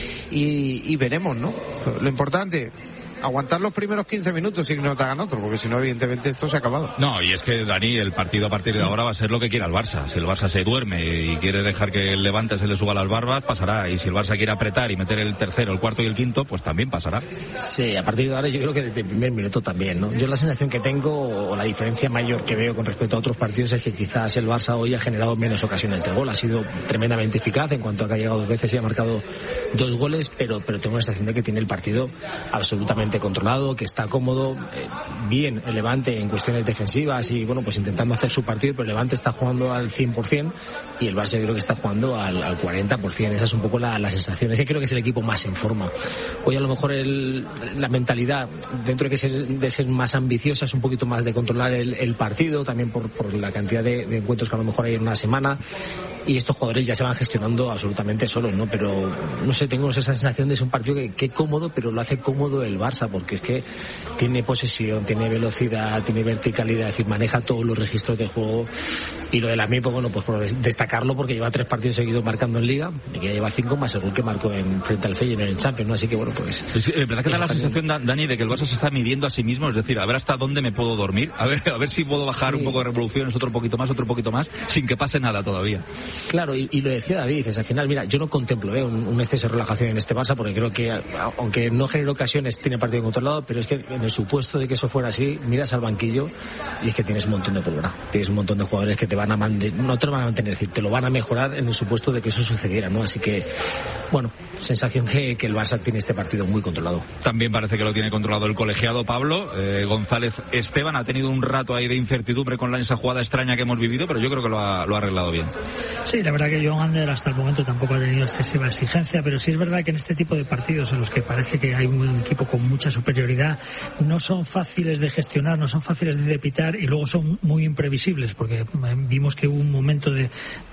y veremos, ¿no? Lo importante, aguantar los primeros 15 minutos y que no te hagan otro, porque si no, evidentemente esto se ha acabado. No, y es que, Dani, el partido a partir de ahora va a ser lo que quiera el Barça. Si el Barça se duerme y quiere dejar que el Levante se le suba las barbas, pasará. Y si el Barça quiere apretar y meter el tercero, el cuarto y el quinto, pues también pasará. Sí, a partir de ahora yo creo que desde el primer minuto también, ¿no? Yo la sensación que tengo, o la diferencia mayor que veo con respecto a otros partidos, es que quizás el Barça hoy ha generado menos ocasiones de gol. Ha sido tremendamente eficaz en cuanto a que ha llegado 2 veces y ha marcado 2 goles, pero tengo la sensación de que tiene el partido absolutamente controlado, que está cómodo, bien el Levante en cuestiones defensivas y bueno, pues intentando hacer su partido, pero el Levante está jugando al 100% y el Barça creo que está jugando al 40%. Esa es un poco la sensación. Es que creo que es el equipo más en forma. Hoy a lo mejor la mentalidad, dentro de ser más ambiciosa, es un poquito más de controlar el partido, también por la cantidad de encuentros que a lo mejor hay en una semana, y estos jugadores ya se van gestionando absolutamente solos, ¿no? Pero no sé, tengo esa sensación de ser un partido que cómodo, pero lo hace cómodo el Barça, porque es que tiene posesión, tiene velocidad, tiene verticalidad, es decir, maneja todos los registros de juego. Y lo de Lamine, pues bueno, pues por destacarlo, porque lleva 3 partidos seguidos marcando en Liga, y que ya lleva 5 más el gol que marcó frente al Feyenoord en el Champions, ¿no? Así que bueno, pues... Sí, ¿verdad que da la sensación, Dani, de que el Barça se está midiendo a sí mismo? Es decir, a ver hasta dónde me puedo dormir, a ver si puedo bajar un poco de revoluciones, otro poquito más, sin que pase nada todavía. Claro, y lo decía David, es al final, mira, yo no contemplo un exceso de relajación en este Barça, porque creo que, aunque no genera ocasiones, tiene partido controlado, pero es que en el supuesto de que eso fuera así, miras al banquillo y es que tienes un montón de pólvora, tienes un montón de jugadores que te van a no te lo van a mantener, es decir, te lo van a mejorar en el supuesto de que eso sucediera, ¿no? Así que, bueno, sensación que el Barça tiene este partido muy controlado. También parece que lo tiene controlado el colegiado, Pablo. González Esteban ha tenido un rato ahí de incertidumbre con esa jugada extraña que hemos vivido, pero yo creo que lo ha arreglado bien. Sí, la verdad que John Ander hasta el momento tampoco ha tenido excesiva exigencia, pero sí es verdad que en este tipo de partidos en los que parece que hay un equipo con mucha superioridad, no son fáciles de gestionar, no son fáciles de pitar y luego son muy imprevisibles, porque vimos que hubo un momento de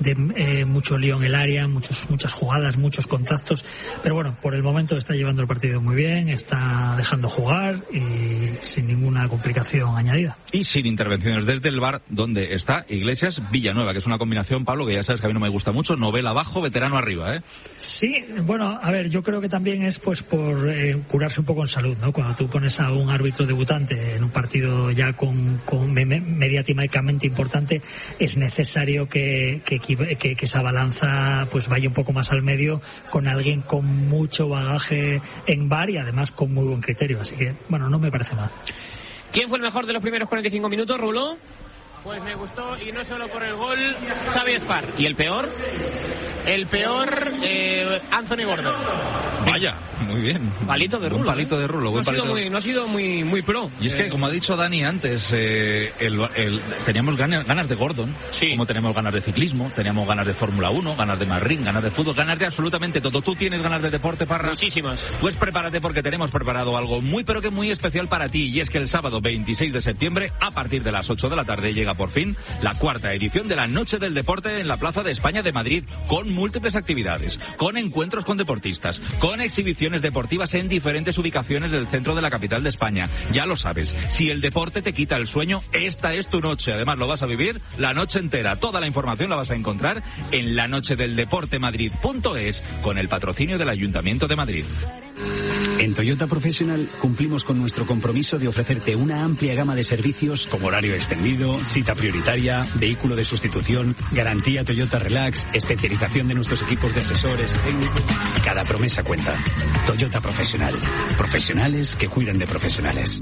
mucho lío en el área, muchas jugadas, muchos contactos, pero bueno, por el momento está llevando el partido muy bien, está dejando jugar y sin ninguna complicación añadida. Y sin intervenciones desde el VAR, donde está Iglesias Villanueva, que es una combinación, Pablo, que ya sabes que a mí no me gusta mucho, novela abajo, veterano arriba, ¿eh? Sí, bueno, a ver, yo creo que también es pues por curarse un poco en salud, ¿no? Cuando tú pones a un árbitro debutante en un partido ya con mediáticamente importante, es necesario que esa balanza pues vaya un poco más al medio con alguien con mucho bagaje en VAR y además con muy buen criterio, así que, bueno, no me parece mal. ¿Quién fue el mejor de los primeros 45 minutos, Rulo? Pues me gustó, y no solo por el gol, Xavi Espar. ¿Y el peor? El peor, Anthony Gordon. Vaya, muy bien. Palito de rulo. Un palito de rulo. No ha sido muy pro. Y es que, como ha dicho Dani antes, teníamos ganas de Gordon, como tenemos ganas de ciclismo, teníamos ganas de Fórmula 1, ganas de Marrín, ganas de fútbol, ganas de absolutamente todo. ¿Tú tienes ganas de deporte, Parra? Muchísimas. Pues prepárate, porque tenemos preparado algo muy pero que muy especial para ti, y es que el sábado 26 de septiembre, a partir de las 8 de la tarde, llega por fin la 4ª edición de la Noche del Deporte en la Plaza de España de Madrid, con múltiples actividades, con encuentros con deportistas, con exhibiciones deportivas en diferentes ubicaciones del centro de la capital de España. Ya lo sabes, si el deporte te quita el sueño, esta es tu noche. Además, lo vas a vivir la noche entera. Toda la información la vas a encontrar en lanochedeldeportemadrid.es, con el patrocinio del Ayuntamiento de Madrid. En Toyota Professional cumplimos con nuestro compromiso de ofrecerte una amplia gama de servicios como horario extendido, cita prioritaria, vehículo de sustitución, garantía Toyota Relax, especialización de nuestros equipos de asesores técnicos. Cada promesa cuenta. Toyota Professional. Profesionales que cuidan de profesionales.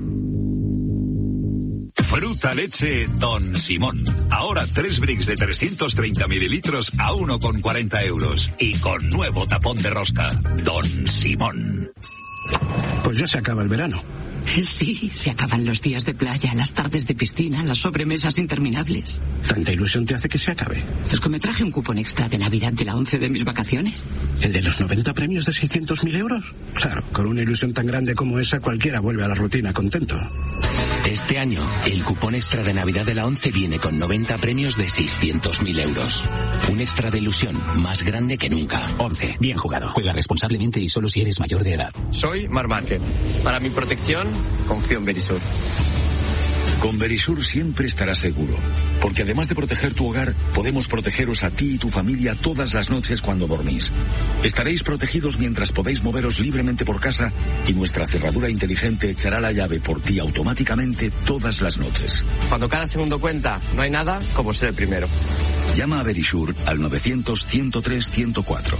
Fruta leche Don Simón. Ahora 3 bricks de 330 mililitros a 1,40 euros. Y con nuevo tapón de rosca. Don Simón. Pues ya se acaba el verano. Sí, se acaban los días de playa, las tardes de piscina, las sobremesas interminables. ¿Tanta ilusión te hace que se acabe? Es que me traje un cupón extra de Navidad de la 11 de mis vacaciones. ¿El de los 90 premios de 600.000 euros? Claro, con una ilusión tan grande como esa, cualquiera vuelve a la rutina contento. Este año, el cupón extra de Navidad de la 11 viene con 90 premios de 600.000 euros. Un extra de ilusión más grande que nunca. 11. Bien jugado. Juega responsablemente y solo si eres mayor de edad. Soy Mar Márquez. Para mi protección, confío en Verisur. Con Verisur siempre estarás seguro, porque además de proteger tu hogar, podemos protegeros a ti y tu familia todas las noches cuando dormís. Estaréis protegidos mientras podéis moveros libremente por casa, y nuestra cerradura inteligente echará la llave por ti automáticamente todas las noches. Cuando cada segundo cuenta, no hay nada como ser el primero. Llama a Verisur al 900-103-104.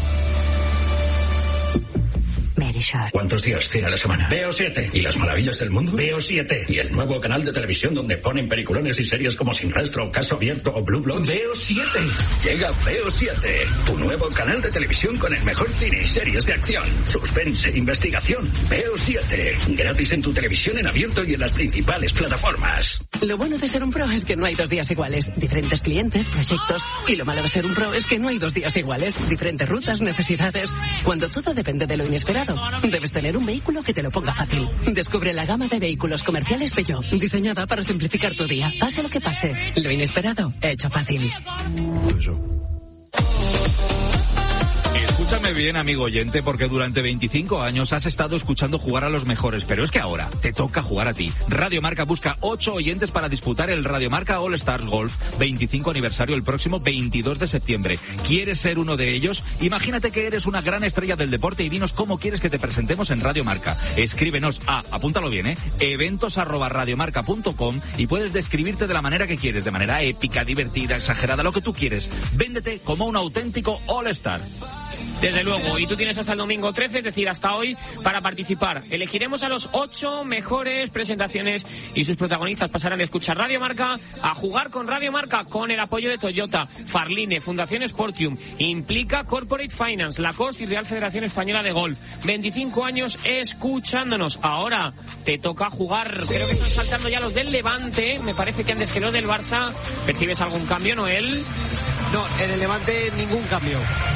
¿Cuántos días tiene la semana? Veo 7. ¿Y las maravillas del mundo? Veo 7. ¿Y el nuevo canal de televisión donde ponen peliculones y series como Sin Rastro, Caso Abierto o Blue Bloods? Veo 7. Llega Veo 7, tu nuevo canal de televisión con el mejor cine y series de acción, suspense, investigación. Veo 7. Gratis en tu televisión en abierto y en las principales plataformas. Lo bueno de ser un pro es que no hay 2 días iguales. Diferentes clientes, proyectos. Y lo malo de ser un pro es que no hay 2 días iguales. Diferentes rutas, necesidades. Cuando todo depende de lo inesperado, debes tener un vehículo que te lo ponga fácil. Descubre la gama de vehículos comerciales Peugeot, diseñada para simplificar tu día. Pase lo que pase, lo inesperado, hecho fácil. Escúchame bien, amigo oyente, porque durante 25 años has estado escuchando jugar a los mejores, pero es que ahora te toca jugar a ti. Radio Marca busca 8 oyentes para disputar el Radio Marca All Stars Golf 25 aniversario el próximo 22 de septiembre. ¿Quieres ser uno de ellos? Imagínate que eres una gran estrella del deporte y dinos cómo quieres que te presentemos en Radio Marca. Escríbenos a, apúntalo bien, eventos@radiomarca.com, y puedes describirte de la manera que quieres, de manera épica, divertida, exagerada, lo que tú quieres. Véndete como un auténtico All Star. Desde luego, y tú tienes hasta el domingo 13, es decir, hasta hoy, para participar. Elegiremos a los 8 mejores presentaciones y sus protagonistas pasarán de escuchar Radio Marca a jugar con Radio Marca, con el apoyo de Toyota, Farline, Fundación Sportium, Implica Corporate Finance, Lacoste y Real Federación Española de Golf. 25 años escuchándonos. Ahora te toca jugar. Creo que están saltando ya los del Levante. Me parece que antes que los del Barça. ¿Percibes algún cambio, Noel? No, en el Levante ningún cambio.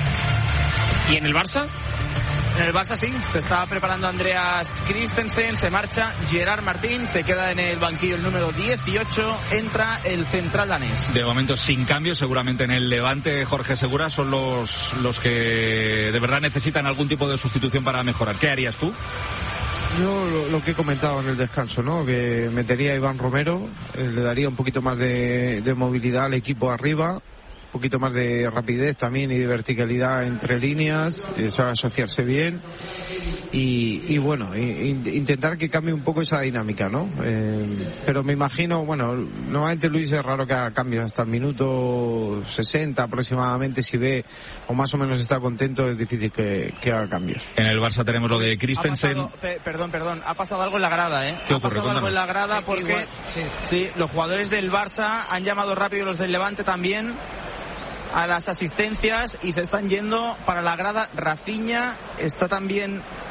¿Y en el Barça? En el Barça sí, se está preparando Andreas Christensen, se marcha Gerard Martín, se queda en el banquillo el número 18, entra el central danés. De momento sin cambio, seguramente en el Levante, Jorge Segura, son los que de verdad necesitan algún tipo de sustitución para mejorar. ¿Qué harías tú? Yo lo que he comentado en el descanso, ¿no? Que metería a Iván Romero, le daría un poquito más de movilidad al equipo arriba, un poquito más de rapidez también y de verticalidad entre líneas, sabe asociarse bien y bueno, intentar que cambie un poco esa dinámica, ¿no? Pero me imagino, bueno, normalmente Luis es raro que haga cambios hasta el minuto 60 aproximadamente, si ve o más o menos está contento, es difícil que haga cambios. En el Barça tenemos lo de Christensen. Perdón, ha pasado algo en la grada, ¿eh? ¿Qué ocurre? Ha pasado algo en la grada porque sí, los jugadores del Barça han llamado rápido, los del Levante también, a las asistencias y se están yendo para la grada. Rafinha está también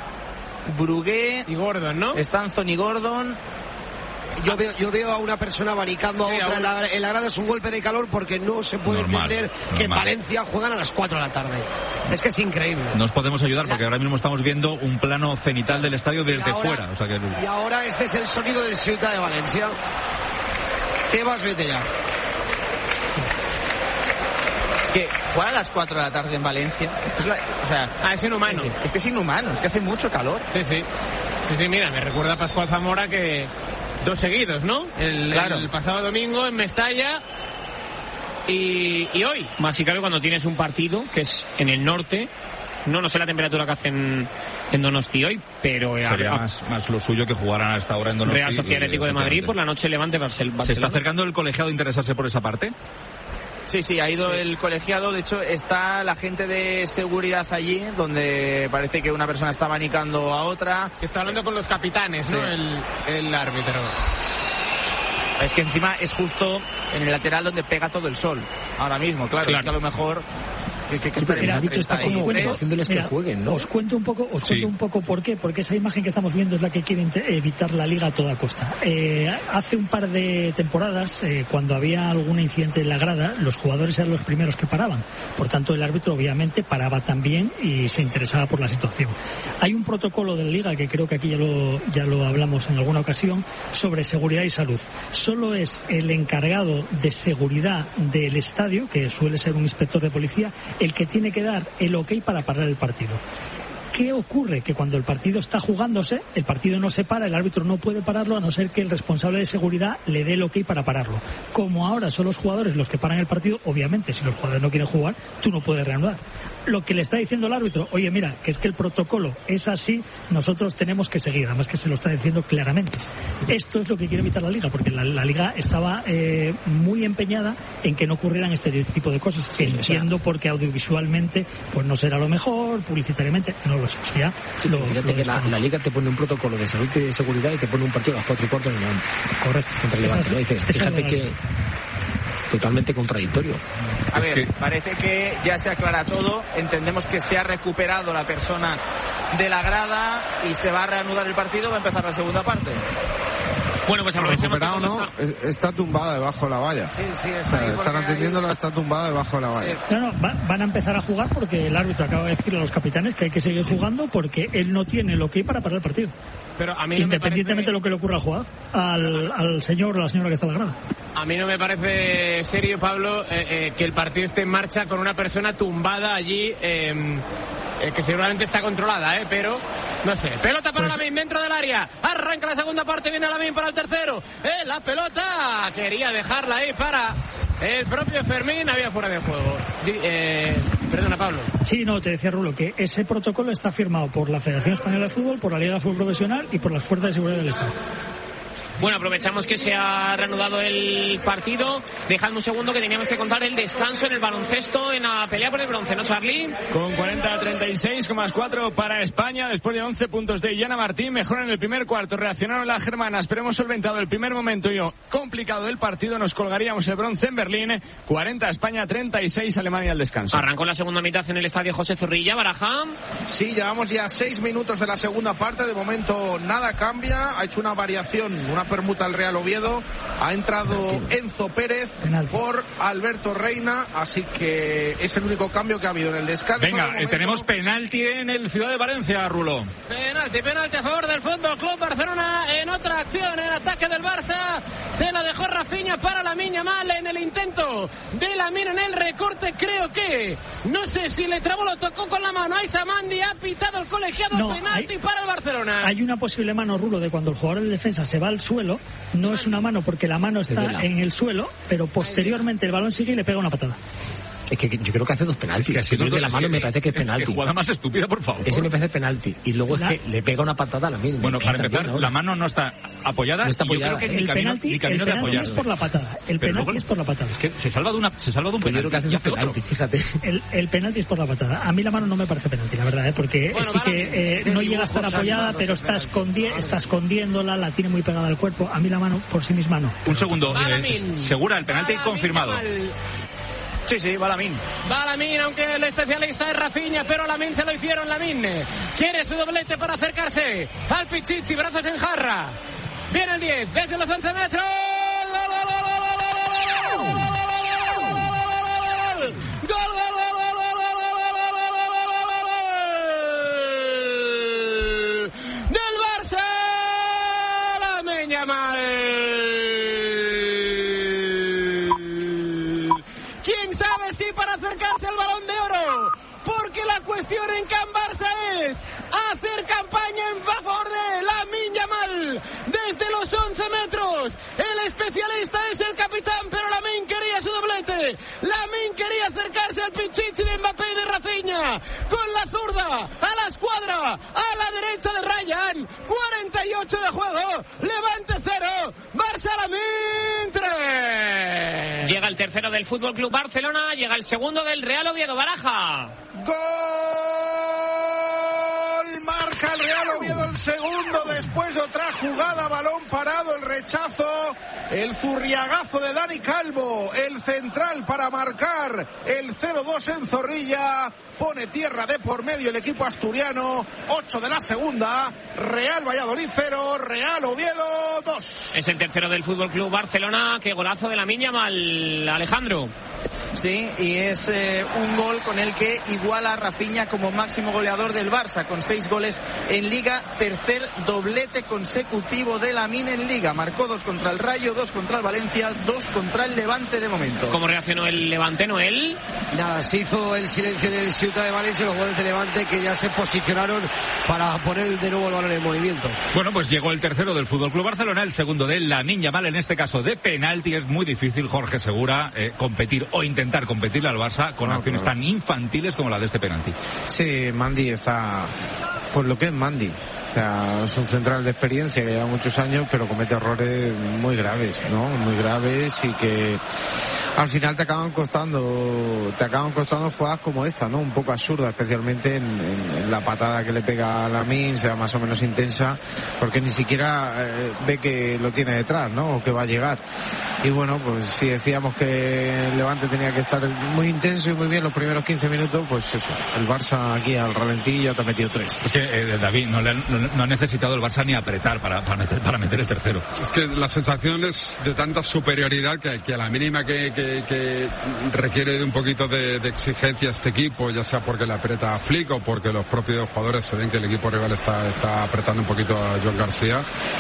Brugué y Gordon, ¿no? Está Anthony Gordon. Yo veo a una persona abanicando a otra en la grada. Es un golpe de calor porque no se puede entender que en Valencia juegan a las 4 de la tarde. Es que es increíble. Nos podemos ayudar porque ahora mismo estamos viendo un plano cenital del estadio desde fuera. O sea que... Y ahora este es el sonido del Ciutat de Valencia. Tebas, vete ya. Es que jugar a las 4 de la tarde en Valencia es inhumano. Es que es inhumano, es que hace mucho calor. Sí, mira, me recuerda a Pascual Zamora que 2 seguidos, ¿no? El pasado domingo en Mestalla y hoy. Más si cabe cuando tienes un partido que es en el norte. No sé la temperatura que hacen en Donosti hoy, pero... Sería más lo suyo que jugaran a esta hora en Donosti. Real Sociedad Atlético de Madrid, por la noche Levante Barcelona. ¿Se está acercando el colegiado a interesarse por esa parte? Sí, ha ido el colegiado. De hecho, está la gente de seguridad allí, donde parece que una persona está abanicando a otra. Que está hablando con los capitanes, ¿no? El árbitro. Es que encima es justo en el lateral donde pega todo el sol. Ahora mismo, claro. Es que a lo mejor... Os cuento un poco por qué, porque esa imagen que estamos viendo es la que quiere evitar la Liga a toda costa. Hace un par de temporadas, cuando había algún incidente en la grada, los jugadores eran los primeros que paraban. Por tanto, el árbitro obviamente paraba también y se interesaba por la situación. Hay un protocolo de la Liga que creo que aquí ya lo hablamos en alguna ocasión sobre seguridad y salud. Solo es el encargado de seguridad del estadio, que suele ser un inspector de policía, el que tiene que dar el ok para parar el partido. ¿Qué ocurre? Que cuando el partido está jugándose, el partido no se para, el árbitro no puede pararlo a no ser que el responsable de seguridad le dé el ok para pararlo. Como ahora son los jugadores los que paran el partido, obviamente si los jugadores no quieren jugar, tú no puedes reanudar. Lo que le está diciendo el árbitro, oye mira, que es que el protocolo es así, nosotros tenemos que seguir, además que se lo está diciendo claramente. Esto es lo que quiere evitar la Liga, porque la Liga estaba muy empeñada en que no ocurrieran este tipo de cosas. Entiendo porque audiovisualmente pues no será lo mejor, publicitariamente no lo sé. Fíjate que la Liga te pone un protocolo de salud y de seguridad y te pone un partido a las 4:15 en Levante. Correcto. Contra el Levante, ¿no? Dices, fíjate que totalmente contradictorio. A ver, parece que ya se aclara todo. Entendemos que se ha recuperado la persona de la grada y se va a reanudar el partido. Va a empezar la segunda parte. Bueno, pues aprovechemos que no, está tumbada debajo de la valla. Sí, está ahí. Están atendiéndola, está tumbada debajo de la valla. No, van a empezar a jugar porque el árbitro acaba de decirle a los capitanes que hay que seguir jugando porque él no tiene el ok para parar el partido. Pero a mí independientemente de lo que le ocurra al jugador, al señor o la señora que está en la grada. A mí no me parece serio, Pablo, que el partido esté en marcha con una persona tumbada allí, que seguramente está controlada, pero no sé. Pelota para Lamin dentro del área. Arranca la segunda parte, viene Lamin para el tercero. La pelota quería dejarla ahí para el propio Fermín, había fuera de juego. Perdona, Pablo. Sí, no, te decía Rulo que ese protocolo está firmado por la Federación Española de Fútbol, por la Liga de Fútbol Profesional y por las fuerzas de seguridad del Estado. Bueno, aprovechamos que se ha reanudado el partido. Dejadme un segundo que teníamos que contar el descanso en el baloncesto, en la pelea por el bronce, ¿no, Charlie? Con 40-36,4 para España, después de 11 puntos de Illana Martín. Mejor en el primer cuarto, reaccionaron las germanas, pero hemos solventado el primer momento complicado del partido. Nos colgaríamos el bronce en Berlín. 40 España, 36 Alemania al descanso. Arrancó la segunda mitad en el estadio José Zorrilla, Baraja. Sí, llevamos ya 6 minutos de la segunda parte. De momento nada cambia. Ha hecho una variación, una permuta al Real Oviedo. Ha entrado Enzo Pérez por Alberto Reina, así que es el único cambio que ha habido en el descanso. Venga, tenemos penalti en el Ciudad de Valencia, Rulo. Penalti a favor del Fútbol Club Barcelona en otra acción, en ataque del Barça. Se la dejó Rafinha para Lamine Yamal en el intento de Lamine en el recorte. Creo que, no sé si le trabó, lo tocó con la mano. Aissa Mandi ha pitado el colegiado. Penalti para el Barcelona. Hay una posible mano, Rulo, de cuando el jugador de defensa se va al suelo. No es una mano porque la mano está en el suelo, pero posteriormente el balón sigue y le pega una patada. Es que yo creo que hace 2 penaltis. Si no es de la mano, me parece que es penalti. Que jugada más estúpida, por favor. Ese me parece penalti. Y luego es que le pega una patada a la misma. Bueno, para empezar, la mano no está apoyada. No está apoyada. Yo creo que el penalti es por la patada. El penalti es por la patada. Es que se salva de un penalti. Yo creo que hace 2 penaltis, fíjate. El penalti es por la patada. A mí la mano no me parece penalti, la verdad, porque sí que no llega a estar apoyada, pero está escondiéndola, la tiene muy pegada al cuerpo. A mí la mano por sí misma no. Un segundo. Segura, el penalti confirmado. Sí, va Lamine. Va Lamine, aunque el especialista es Rafinha, pero Lamine se lo hicieron. Lamine quiere su doblete para acercarse al Pichichi, brazos en jarra. Viene el 10, desde los 11 metros. Del Barça, Lamine Yamal. ¿Quién sabe si para acercarse al Balón de Oro? Porque la cuestión en Can Barça es hacer campaña en favor de Lamine Yamal desde los 11 metros. El especialista es el capitán, pero Lamine quería su doblete. Lamine quería acercarse al Pichichi de Mbappé y de Rafinha con la zurda a la escuadra, a la derecha de Ryan. 48 de juego, Levante 0, Barça Lamine 3. Llega el tercero del Fútbol Club Barcelona, llega el segundo del Real Oviedo. Baraja. ¡Gol! Marca el Real Oviedo el segundo después de otra jugada, balón parado, el rechazo, el zurriagazo de Dani Calvo, el central para marcar el 0-2 en Zorrilla. Pone tierra de por medio el equipo asturiano. 8 de la segunda, Real Valladolid 0, Real Oviedo 2. Es el tercero del Fútbol Club Barcelona. Qué golazo de Lamine Yamal, Alejandro. Sí, y es un gol con el que iguala a Rafinha como máximo goleador del Barça, con 6 goles en Liga. Tercer doblete consecutivo de Lamine en Liga. Marcó 2 contra el Rayo, 2 contra el Valencia, 2 contra el Levante de momento. ¿Cómo reaccionó el Levante, Noel? Nada, se hizo el silencio en el Ciutat de Valencia, los goles de Levante que ya se posicionaron para poner de nuevo el balón en movimiento. Bueno, pues llegó el tercero del Fútbol Club Barcelona, el segundo de Lamine Yamal, en este caso de penalti. Es muy difícil, Jorge Segura, competir o intentar competirle al Barça con acciones tan infantiles como la de este penalti. Sí, Mandy está por lo que es Mandy. O sea, es un central de experiencia que lleva muchos años, pero comete errores muy graves, ¿no? Muy graves y que al final te acaban costando jugadas como esta, ¿no? Un poco absurda, especialmente en la patada que le pega a Lamine, sea más o menos intensa, porque ni siquiera ve que lo tiene detrás, ¿no? O que va a llegar. Y bueno, pues si decíamos que el Levante tenía que estar muy intenso y muy bien los primeros 15 minutos, pues eso, el Barça aquí al ralentí ya te ha metido 3. Es que, David, no ha necesitado el Barça ni apretar para meter el tercero. Es que la sensación es de tanta superioridad que a la mínima que requiere de un poquito de exigencia este equipo, ya sea porque le aprieta a Flick o porque los propios jugadores se ven que el equipo rival está apretando un poquito a Joan García,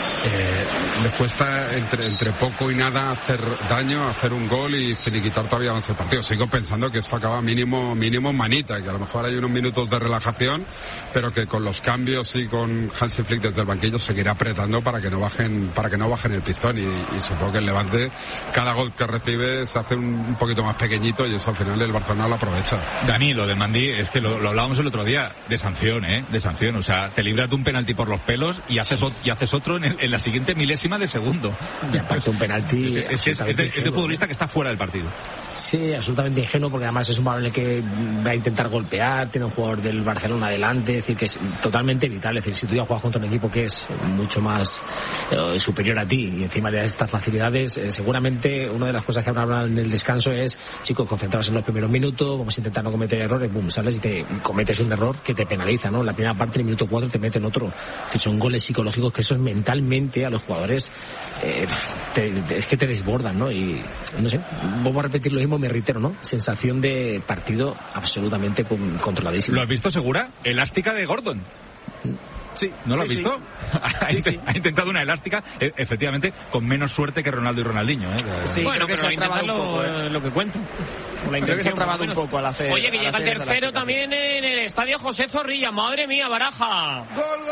les cuesta entre poco y nada hacer daño, hacer un gol y finiquitar todavía más el partido. Sigo pensando que esto acaba mínimo manita, que a lo mejor hay unos minutos de relajación, pero que con los cambios y con Hansi Flick desde el banquillo seguirá apretando para que no bajen el pistón, y supongo que el Levante cada gol que recibe se hace un poquito más pequeñito y eso al final el Barcelona lo aprovecha. Dani, lo de Mandy es que lo hablábamos el otro día, de sanción, o sea, te libras de un penalti por los pelos y haces otro en la siguiente milésima de segundo. Y aparte un penalti es de futbolista que está fuera del partido. Sí, absolutamente ingenuo, porque además es un balón en el que va a intentar golpear, tiene un jugador del Barcelona adelante, es decir, que es totalmente vital. Es decir, si tú ya juegas contra un equipo que es mucho más superior a ti y encima le das estas facilidades, seguramente una de las cosas que habrán hablado en el descanso es, chicos, concentrados en los primeros minutos, vamos a intentar no cometer errores, boom, sales y te cometes un error que te penaliza, ¿no? En la primera parte, en el minuto 4 te meten otro. Es decir, son goles psicológicos que esos mentalmente a los jugadores es que te desbordan, ¿no? Y no sé, vuelvo a repetir lo mismo, me reitero, ¿no? Sensación de partido absolutamente controladísimo. ¿Lo has visto, Segura? Elástica de Gordon. Sí. ¿No lo has visto? Sí. Ha intentado una elástica, efectivamente, con menos suerte que Ronaldo y Ronaldinho. Sí, bueno, pero se ha trabado un poco, lo que cuenta. Creo que se ha trabado un poco al hacer. Oye, que llega el tercero también en el estadio José Zorrilla. Madre mía, Baraja.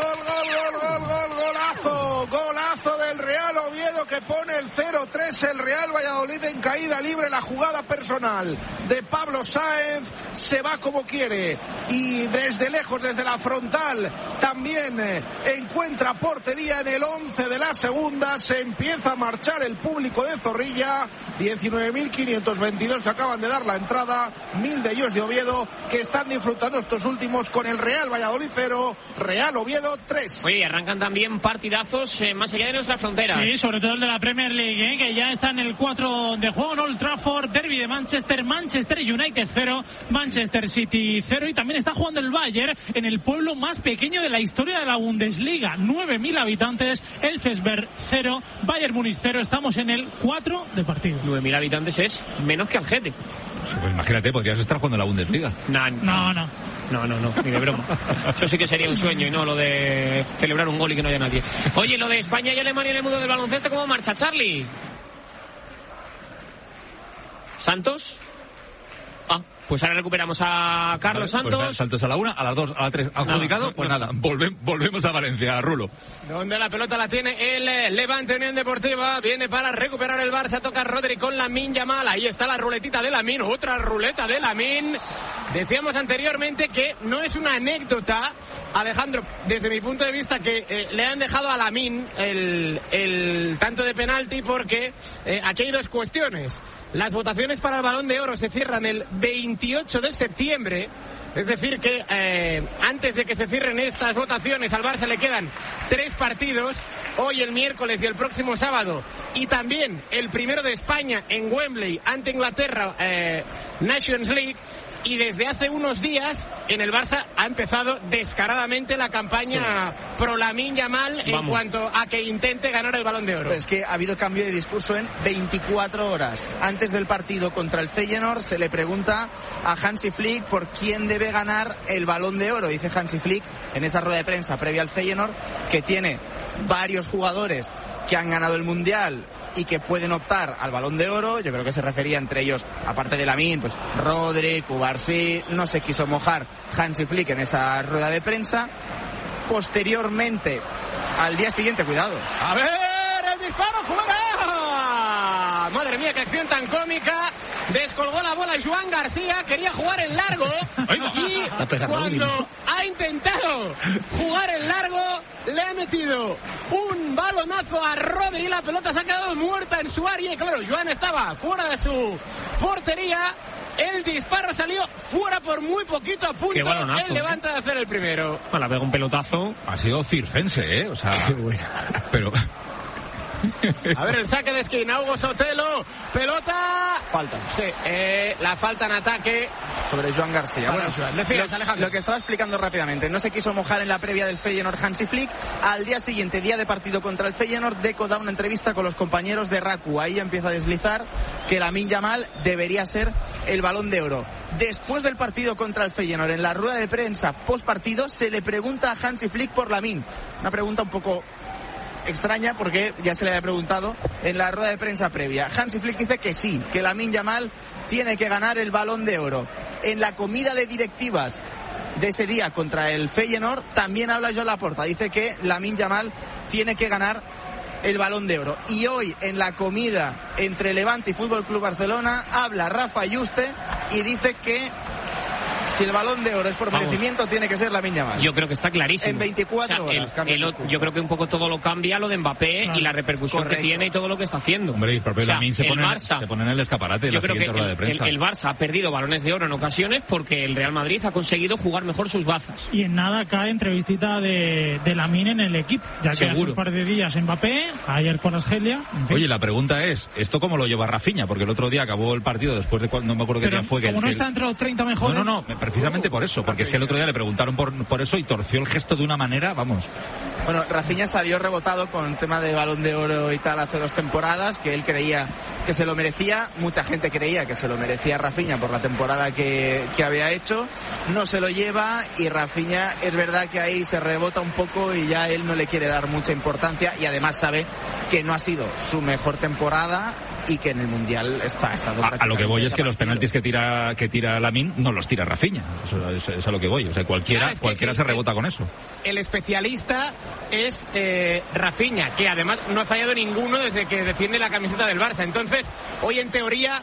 Golazo del Real Oviedo que pone el 0-3. El Real Valladolid en caída libre. La jugada personal de Pablo Sáenz se va como quiere. Y desde lejos, desde la frontal, también también encuentra portería en el 11 de la segunda. Se empieza a marchar el público de Zorrilla. 19.522 que acaban de dar la entrada, 1.000 de ellos de Oviedo, que están disfrutando estos últimos con el Real Valladolid 0, Real Oviedo 3. Oye, arrancan también partidazos más allá de nuestras fronteras. Sí, sobre todo el de la Premier League, que ya está en el 4 de juego en Old Trafford. Derby de Manchester, Manchester United 0, Manchester City 0, y también está jugando el Bayern en el pueblo más pequeño de la historia de la Bundesliga, 9.000 habitantes, Elfsberg 0, Bayern Múnich 0. Estamos en el 4 de partido. 9.000 habitantes es menos que Algete. Pues imagínate, podrías estar jugando en la Bundesliga. No, ni de broma. Eso sí que sería un sueño y no lo de celebrar un gol y que no haya nadie. Oye, lo de España y Alemania en el mundo del baloncesto, ¿cómo marcha, Charlie? ¿Santos? Pues ahora recuperamos a Carlos Santos. Pues Santos a la 1, a las 2, a las 3. ¿Adjudicado? Pues nada, volvemos a Valencia, Rulo. Donde la pelota la tiene el Levante Unión Deportiva. Viene para recuperar el Barça. Toca Rodri con Lamine Yamal. Ahí está la ruletita de Lamine. Otra ruleta de Lamine. Decíamos anteriormente que no es una anécdota, Alejandro, desde mi punto de vista, que le han dejado a Lamine el tanto de penalti, porque aquí hay dos cuestiones. Las votaciones para el Balón de Oro se cierran el 28 de septiembre, es decir que antes de que se cierren estas votaciones al Barça le quedan 3 partidos, hoy, el miércoles y el próximo sábado, y también el primero de España en Wembley ante Inglaterra, Nations League. Y desde hace unos días en el Barça ha empezado descaradamente la campaña pro Lamine Yamal en cuanto a que intente ganar el Balón de Oro. Pero es que ha habido cambio de discurso en 24 horas. Antes del partido contra el Feyenoord se le pregunta a Hansi Flick por quién debe ganar el Balón de Oro. Dice Hansi Flick en esa rueda de prensa previa al Feyenoord que tiene varios jugadores que han ganado el Mundial y que pueden optar al Balón de Oro. Yo creo que se refería entre ellos, aparte de Lamine, pues Rodri, Cubarsí. No se quiso mojar Hansi Flick en esa rueda de prensa. Posteriormente, al día siguiente, cuidado. A ver, el disparo fuera. Madre mía, qué acción tan cómica. Descolgó la bola Joan García, quería jugar en largo y cuando ha intentado jugar en largo le ha metido un balonazo a Rodri y la pelota se ha quedado muerta en su área. Y claro, Joan estaba fuera de su portería. El disparo salió fuera por muy poquito, a punto el Levante de hacer el primero. La pega un pelotazo. Ha sido circense, o sea, pero... A ver el saque de esquina, Hugo Sotelo, pelota, falta. Sí, la falta en ataque sobre Joan García. Bueno, lo que estaba explicando rápidamente, no se quiso mojar en la previa del Feyenoord Hansi Flick. Al día siguiente, día de partido contra el Feyenoord, Deco da una entrevista con los compañeros de Raku. Ahí empieza a deslizar que Lamine Yamal debería ser el Balón de Oro. Después del partido contra el Feyenoord, en la rueda de prensa post partido, se le pregunta a Hansi Flick por Lamine. Una pregunta un poco extraña porque ya se le había preguntado en la rueda de prensa previa. Hansi Flick dice que sí, que Lamine Yamal tiene que ganar el Balón de Oro. En la comida de directivas de ese día contra el Feyenoord también habla Joan Laporta, dice que Lamine Yamal tiene que ganar el Balón de Oro. Y hoy en la comida entre Levante y Fútbol Club Barcelona habla Rafa Yuste y dice que si el Balón de Oro es por merecimiento, tiene que ser Lamine Yamal. Yo creo que está clarísimo. En 24 horas. Yo creo que un poco todo lo cambia lo de Mbappé y la repercusión que tiene y todo lo que está haciendo. Hombre, y Lamine se pone en el escaparate de la siguiente rueda de prensa. El Barça ha perdido balones de oro en ocasiones porque el Real Madrid ha conseguido jugar mejor sus bazas. Y en nada cae entrevistita de Lamine en el equipo. Ya que hace un par de días Mbappé, ayer con Argelia. En fin. Oye, la pregunta es, ¿esto cómo lo lleva Rafinha? Porque el otro día acabó el partido después de no me acuerdo qué día fue. Como no está entre los 30 mejores. No, precisamente por eso, porque es que el otro día le preguntaron por eso y torció el gesto de una manera, vamos. Bueno, Rafinha salió rebotado con el tema de Balón de Oro y tal hace 2 temporadas, que él creía que se lo merecía. Mucha gente creía que se lo merecía Rafinha por la temporada que había hecho. No se lo lleva y Rafinha es verdad que ahí se rebota un poco y ya él no le quiere dar mucha importancia y además sabe que no ha sido su mejor temporada y que en el Mundial está a lo que voy es que los penaltis que tira Lamine no los tira Rafinha. Eso es a lo que voy. O sea, cualquiera se rebota con eso. El especialista es Rafinha, que además no ha fallado ninguno desde que defiende la camiseta del Barça. Entonces, hoy en teoría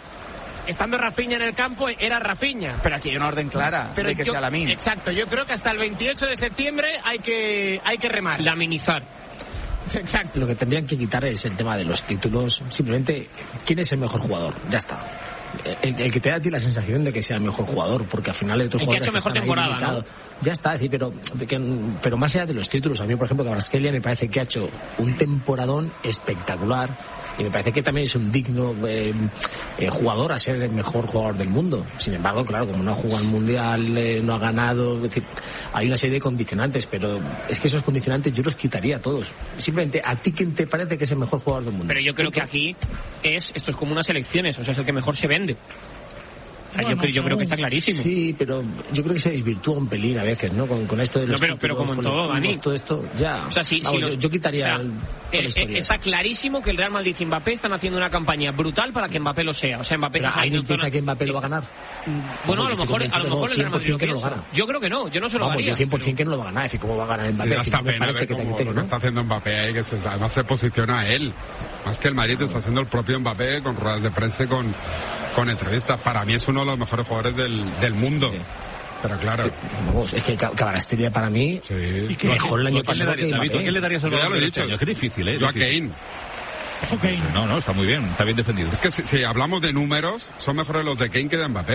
estando Rafinha en el campo, era Rafinha. Pero aquí hay una orden clara de que sea Lamine. Exacto, yo creo que hasta el 28 de septiembre hay que remar. Laminizar. Exacto. Lo que tendrían que quitar es el tema de los títulos. Simplemente, ¿quién es el mejor jugador? Ya está. El que te da a ti la sensación de que sea el mejor jugador, porque al final hay otros jugadores que ha hecho mejor temporada, ¿no? Ya está, es decir, pero más allá de los títulos, a mí, por ejemplo, Kvaratskhelia me parece que ha hecho un temporadón espectacular y me parece que también es un digno jugador a ser el mejor jugador del mundo. Sin embargo, claro, como no ha jugado el Mundial, no ha ganado, es decir, hay una serie de condicionantes, pero es que esos condicionantes yo los quitaría a todos. Simplemente, ¿a ti quién te parece que es el mejor jugador del mundo? Pero yo creo que aquí esto es como unas elecciones, o sea, es el que mejor se vende. Bueno, yo creo que está clarísimo. Sí, pero yo creo que se desvirtúa un pelín a veces, ¿no? Con esto de los pero como en todo, Dani. Todo esto, ya. O sea, yo quitaría está clarísimo que el Real Madrid y Mbappé están haciendo una campaña brutal para que Mbappé lo sea. O sea, Mbappé pero ¿alguien piensa que Mbappé lo va a ganar? Bueno, a lo mejor el Real Madrid que no lo gana. Yo creo que no, yo no se lo daría. Yo 100% que no lo va a ganar. Es decir, ¿cómo va a ganar Mbappé? Sí, da pena ver lo que está haciendo Mbappé ahí, que además se posiciona a él. Más que el Madrid está haciendo el propio Mbappé con ruedas de prensa y con entrevistas. Para mí es uno de los mejores jugadores del mundo. Sí. Pero claro. Es que Kvaratskhelia para mí mejor el año pasado que Mbappé. ¿Tú a quién le darías el balón? Ya lo he dicho. Es que es difícil, ¿eh? Yo a Kane. No, está muy bien defendido. Es que si hablamos de números, son mejores los de Kane que de Mbappé.